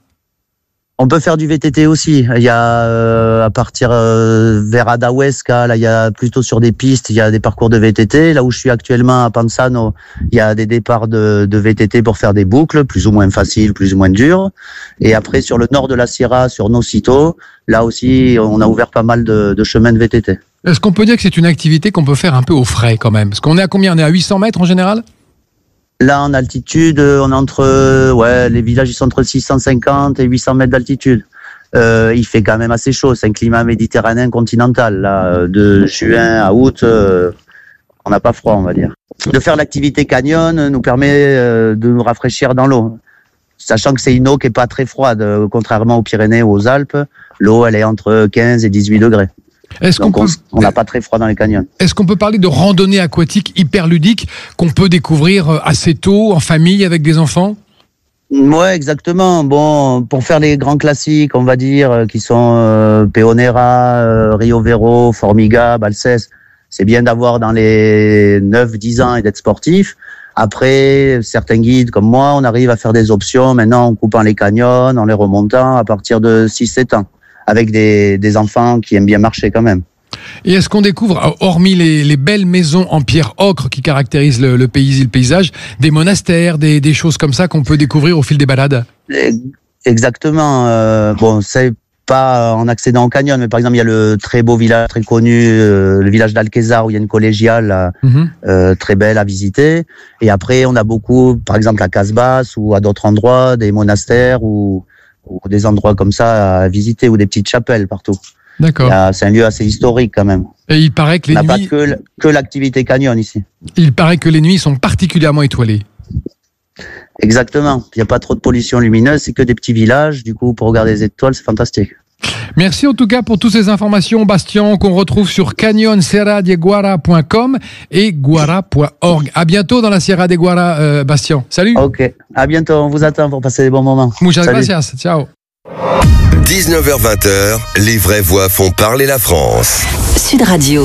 Speaker 15: On peut faire du V T T aussi. Il y a euh, à partir euh, vers Adahuesca, là il y a plutôt sur des pistes, il y a des parcours de V T T. Là où je suis actuellement à Panzano, il y a des départs de, de V T T pour faire des boucles, plus ou moins faciles, plus ou moins dures. Et après sur le nord de la Sierra, sur Nocito, là aussi on a ouvert pas mal de, de chemins de V T T.
Speaker 14: Est-ce qu'on peut dire que c'est une activité qu'on peut faire un peu au frais quand même? Parce qu'on est à combien? On est à huit cents mètres en général?
Speaker 15: Là, en altitude, on est entre, ouais, les villages, ils sont entre six cent cinquante et huit cents mètres d'altitude. Euh, il fait quand même assez chaud. C'est un climat méditerranéen continental, là. De juin à août, euh, on n'a pas froid, on va dire. De faire l'activité canyon nous permet euh, de nous rafraîchir dans l'eau. Sachant que c'est une eau qui est pas très froide, contrairement aux Pyrénées ou aux Alpes. L'eau, elle est entre quinze et dix-huit degrés.
Speaker 14: Est-ce qu'on
Speaker 15: peut... on n'a
Speaker 14: on
Speaker 15: pas très froid dans les canyons.
Speaker 14: Est-ce qu'on peut parler de randonnée aquatique hyper ludique qu'on peut découvrir assez tôt, en famille, avec des enfants?
Speaker 15: Ouais, exactement. Bon, pour faire les grands classiques, on va dire, qui sont euh, Peonera, euh, Rio Vero, Formiga, Balsès, c'est bien d'avoir dans les neuf dix ans et d'être sportif. Après, certains guides comme moi, on arrive à faire des options maintenant en coupant les canyons, en les remontant à partir de six sept ans. Avec des, des enfants qui aiment bien marcher quand même.
Speaker 14: Et est-ce qu'on découvre, hormis les, les belles maisons en pierre ocre qui caractérisent le, le pays, le paysage, des monastères, des, des choses comme ça qu'on peut découvrir au fil des balades?
Speaker 15: Exactement. Euh, bon, c'est pas en accédant au canyon, mais par exemple, il y a le très beau village, très connu, euh, le village d'Alquezar, où il y a une collégiale mm-hmm. euh, très belle à visiter. Et après, on a beaucoup, par exemple, à Casbas ou à d'autres endroits, des monastères ou... ou des endroits comme ça à visiter, ou des petites chapelles partout.
Speaker 14: D'accord.
Speaker 15: C'est un lieu assez historique quand même.
Speaker 14: Et il paraît que les
Speaker 15: On n'a
Speaker 14: nuits...
Speaker 15: pas que, que l'activité canyon ici.
Speaker 14: Il paraît que les nuits sont particulièrement étoilées.
Speaker 15: Exactement. Il n'y a pas trop de pollution lumineuse, c'est que des petits villages. Du coup, pour regarder les étoiles, c'est fantastique.
Speaker 14: Merci en tout cas pour toutes ces informations, Bastien, qu'on retrouve sur canyon sierra de guara point com et guara point org. À bientôt dans la Sierra de Guara, euh, Bastien. Salut.
Speaker 15: Ok, à bientôt. On vous attend pour passer des bons moments.
Speaker 14: Muchas
Speaker 15: Salut.
Speaker 14: gracias. Ciao.
Speaker 6: dix-neuf heures vingt, les vraies voix font parler la France.
Speaker 19: Sud Radio.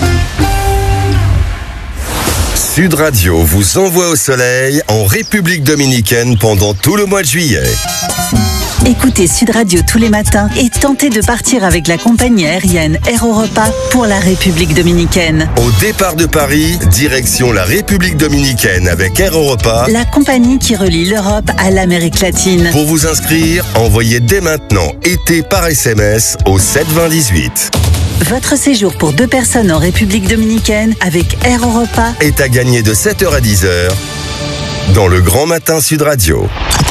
Speaker 6: Sud Radio vous envoie au soleil en République dominicaine pendant tout le mois de juillet.
Speaker 19: Écoutez Sud Radio tous les matins et tentez de partir avec la compagnie aérienne Air Europa pour la République dominicaine.
Speaker 6: Au départ de Paris, direction la République dominicaine avec Air Europa,
Speaker 19: la compagnie qui relie l'Europe à l'Amérique latine.
Speaker 6: Pour vous inscrire, envoyez dès maintenant été par S M S au sept vingt dix-huit.
Speaker 19: Votre séjour pour deux personnes en République dominicaine avec Air Europa
Speaker 6: est à gagner de sept heures à dix heures dans le Grand Matin Sud Radio.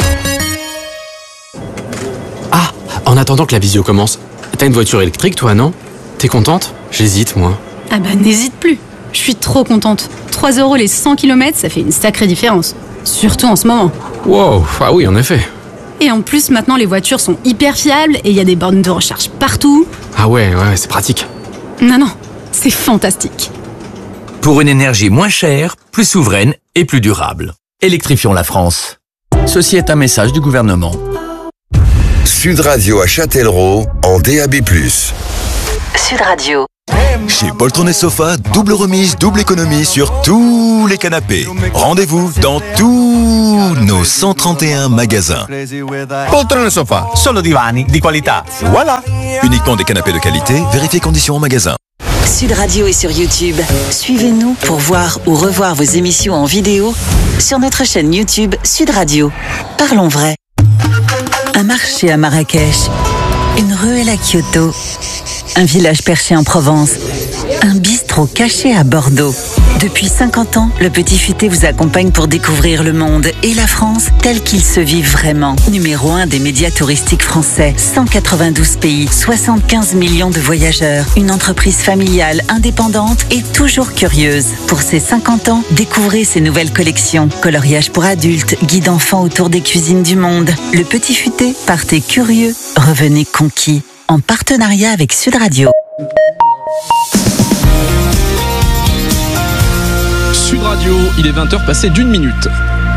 Speaker 16: Ah, en attendant que la visio commence, t'as une voiture électrique toi, non? T'es contente? J'hésite, moi.
Speaker 17: Ah bah n'hésite plus, je suis trop contente. trois euros les cent kilomètres, ça fait une sacrée différence. Surtout en ce moment.
Speaker 16: Wow, ah oui, en effet.
Speaker 17: Et en plus, maintenant, les voitures sont hyper fiables et il y a des bornes de recharge partout.
Speaker 16: Ah ouais, ouais, c'est pratique.
Speaker 17: Non, non, c'est fantastique.
Speaker 18: Pour une énergie moins chère, plus souveraine et plus durable. Électrifions la France. Ceci est un message du gouvernement.
Speaker 6: Sud Radio à Châtellerault en D A B plus.
Speaker 19: Sud Radio.
Speaker 21: Chez Poltron et Sofa, double remise, double économie sur tous les canapés. Rendez-vous dans tous nos cent trente et un magasins.
Speaker 25: Poltron e Sofa, solo divani di qualità. Voilà.
Speaker 21: Uniquement des canapés de qualité, vérifiez conditions en magasin.
Speaker 19: Sud Radio est sur YouTube. Suivez-nous pour voir ou revoir vos émissions en vidéo sur notre chaîne YouTube Sud Radio. Parlons vrai. Un marché à Marrakech, une ruelle à Kyoto, un village perché en Provence, un bistrot caché à Bordeaux. Depuis cinquante ans, le Petit Futé vous accompagne pour découvrir le monde et la France tel qu'il se vit vraiment. Numéro un des médias touristiques français, cent quatre-vingt-douze pays, soixante-quinze millions de voyageurs, une entreprise familiale, indépendante et toujours curieuse. Pour ses cinquante ans, découvrez ses nouvelles collections. Coloriage pour adultes, guide enfants autour des cuisines du monde. Le Petit Futé, partez curieux, revenez conquis. En partenariat avec Sud Radio.
Speaker 26: Sud Radio, il est vingt heures passées d'une minute.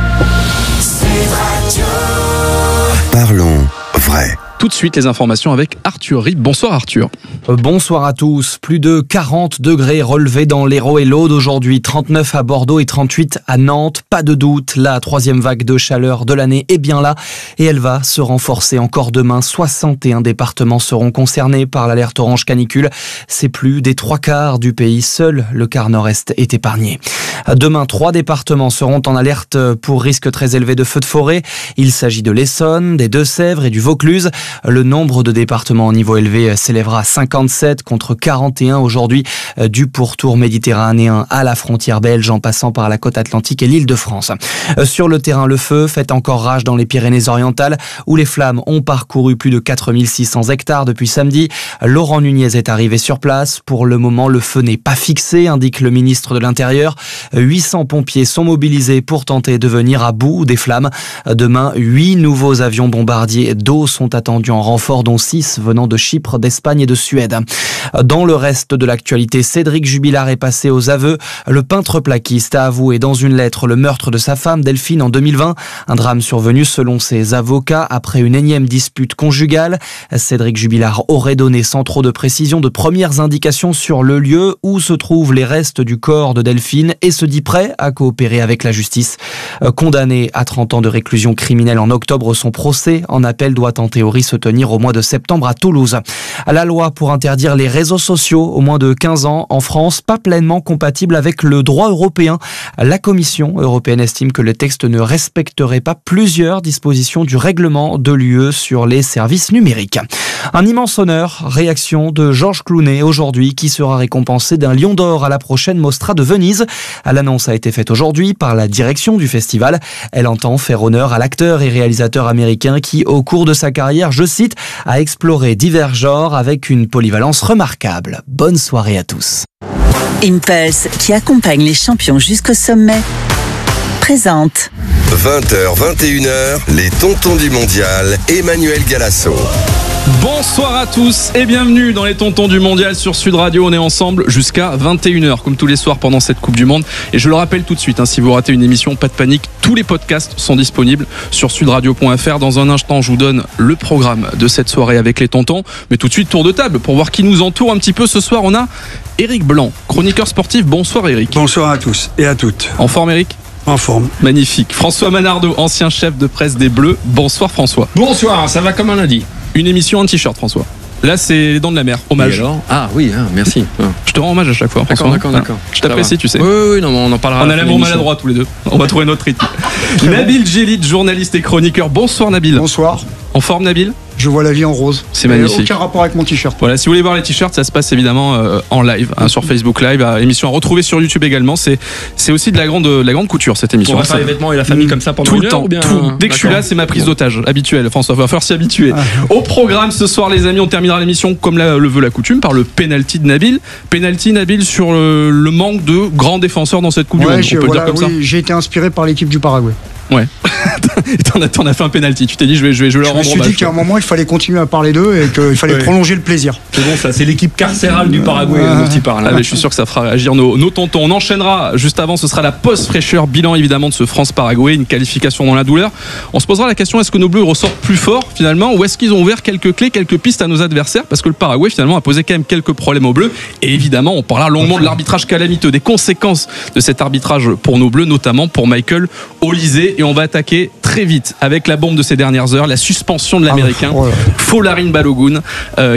Speaker 6: Parlons vrai.
Speaker 26: Tout de suite, les informations avec Arthur Rib. Bonsoir Arthur.
Speaker 27: Bonsoir à tous. Plus de quarante degrés relevés dans l'Hérault et l'Aude aujourd'hui, trente-neuf à Bordeaux et trente-huit à Nantes. Pas de doute, la troisième vague de chaleur de l'année est bien là et elle va se renforcer encore demain. soixante et un départements seront concernés par l'alerte orange canicule. C'est plus des trois quarts du pays. Seul le quart nord-est est épargné. Demain, trois départements seront en alerte pour risque très élevé de feux de forêt. Il s'agit de l'Essonne, des Deux-Sèvres et du Vaucluse. Le nombre de départements au niveau élevé s'élèvera à cinquante-sept contre quarante et un aujourd'hui, du pourtour méditerranéen à la frontière belge en passant par la côte atlantique et l'Île-de-France. Sur le terrain, le feu fait encore rage dans les Pyrénées-Orientales où les flammes ont parcouru plus de quatre mille six cents hectares depuis samedi. Laurent Nunez est arrivé sur place. Pour le moment, le feu n'est pas fixé, indique le ministre de l'Intérieur. huit cents pompiers sont mobilisés pour tenter de venir à bout des flammes. Demain, huit nouveaux avions bombardiers d'eau sont attendus en renfort, dont six venant de Chypre, d'Espagne et de Suède. Dans le reste de l'actualité, Cédric Jubilard est passé aux aveux. Le peintre plaquiste a avoué dans une lettre le meurtre de sa femme Delphine en deux mille vingt. Un drame survenu selon ses avocats après une énième dispute conjugale. Cédric Jubilard aurait donné sans trop de précision de premières indications sur le lieu où se trouvent les restes du corps de Delphine et se dit prêt à coopérer avec la justice. Condamné à trente ans de réclusion criminelle en octobre, son procès en appel doit en théorie se tenir au mois de septembre à Toulouse. La loi pour interdire les réseaux sociaux au moins de quinze ans en France, pas pleinement compatible avec le droit européen. La Commission européenne estime que le texte ne respecterait pas plusieurs dispositions du règlement de l'U E sur les services numériques. Un immense honneur, réaction de Georges Clooney aujourd'hui, qui sera récompensé d'un Lion d'Or à la prochaine Mostra de Venise. L'annonce a été faite aujourd'hui par la direction du festival. Elle entend faire honneur à l'acteur et réalisateur américain qui, au cours de sa carrière, je cite, a exploré divers genres avec une polyvalence remarquable. Bonne soirée à tous.
Speaker 19: Impulse, qui accompagne les champions jusqu'au sommet, présente.
Speaker 6: vingt heures, vingt et une heures, les tontons du mondial, Emmanuel Galasso.
Speaker 26: Bonsoir. Bonsoir à tous et bienvenue dans les Tontons du Mondial sur Sud Radio. On est ensemble jusqu'à vingt et une heures comme tous les soirs pendant cette Coupe du Monde. Et je le rappelle tout de suite, hein, si vous ratez une émission, pas de panique, tous les podcasts sont disponibles sur sudradio point f r. Dans un instant, je vous donne le programme de cette soirée avec les Tontons. Mais tout de suite, tour de table pour voir qui nous entoure un petit peu. Ce soir, on a Éric Blanc, chroniqueur sportif. Bonsoir Éric.
Speaker 5: Bonsoir à tous et à toutes.
Speaker 26: En forme Éric ?
Speaker 5: En forme.
Speaker 26: Magnifique. François Manardo, ancien chef de presse des Bleus. Bonsoir François.
Speaker 9: Bonsoir, ça va comme un lundi.
Speaker 26: Une émission, un t-shirt François. Là, c'est les Dents de la Mer. Hommage.
Speaker 9: Ah oui, hein, merci.
Speaker 26: Je te rends hommage à chaque fois.
Speaker 9: D'accord, d'accord, d'accord.
Speaker 26: Je t'apprécie, tu sais.
Speaker 9: Oui, oui, non, on en parlera.
Speaker 26: On a l'amour maladroit tous les deux. On va trouver notre rythme. Nabil Djellit, journaliste et chroniqueur. Bonsoir Nabil.
Speaker 5: Bonsoir.
Speaker 26: En forme Nabil ?
Speaker 5: Je vois la vie en rose.
Speaker 26: C'est magnifique.
Speaker 5: Aucun rapport avec mon t-shirt.
Speaker 26: Voilà, si vous voulez voir les t-shirts, ça se passe évidemment euh, en live, hein, sur Facebook Live, à émission à retrouver sur YouTube également. C'est c'est aussi de la grande de la grande couture cette émission.
Speaker 9: On va faire les vêtements et la famille comme ça pendant
Speaker 26: tout
Speaker 9: une
Speaker 26: le
Speaker 9: heure,
Speaker 26: temps.
Speaker 9: Ou bien...
Speaker 26: Tout. Dès que je suis là, c'est ma prise d'otage habituelle. François, va falloir s'y habituer. Ah. Au programme ce soir, les amis, on terminera l'émission comme la, le veut la coutume par le penalty de Nabil. Penalty Nabil sur le, le manque de grands défenseurs dans cette Coupe
Speaker 5: ouais,
Speaker 26: du Monde. On peut
Speaker 5: voilà,
Speaker 26: dire comme
Speaker 5: oui,
Speaker 26: ça.
Speaker 5: J'ai été inspiré par l'équipe du Paraguay.
Speaker 26: Ouais. T'en as, t'en as fait un penalty. Tu t'es dit, je vais, je vais, je vais leur rendre hommage.
Speaker 5: Je me suis dit qu'à un moment, il fallait continuer à parler d'eux et qu'il fallait ouais. prolonger le plaisir.
Speaker 9: C'est bon, ça, c'est l'équipe carcérale du Paraguay ah. dont il parle.
Speaker 26: Ah, mais je suis sûr que ça fera réagir nos, nos tontons. On enchaînera juste avant, ce sera la pause fraîcheur, bilan évidemment de ce France-Paraguay, une qualification dans la douleur. On se posera la question, est-ce que nos Bleus ressortent plus forts finalement, ou est-ce qu'ils ont ouvert quelques clés, quelques pistes à nos adversaires, parce que le Paraguay finalement a posé quand même quelques problèmes aux Bleus. Et évidemment, on parlera longuement de l'arbitrage calamiteux, des conséquences de cet arbitrage pour nos Bleus, notamment pour Michael Olysée. Et on va attaquer très vite avec la bombe de ces dernières heures, la suspension de l'Américain,
Speaker 5: ah, oh
Speaker 26: Folarin Balogun, euh,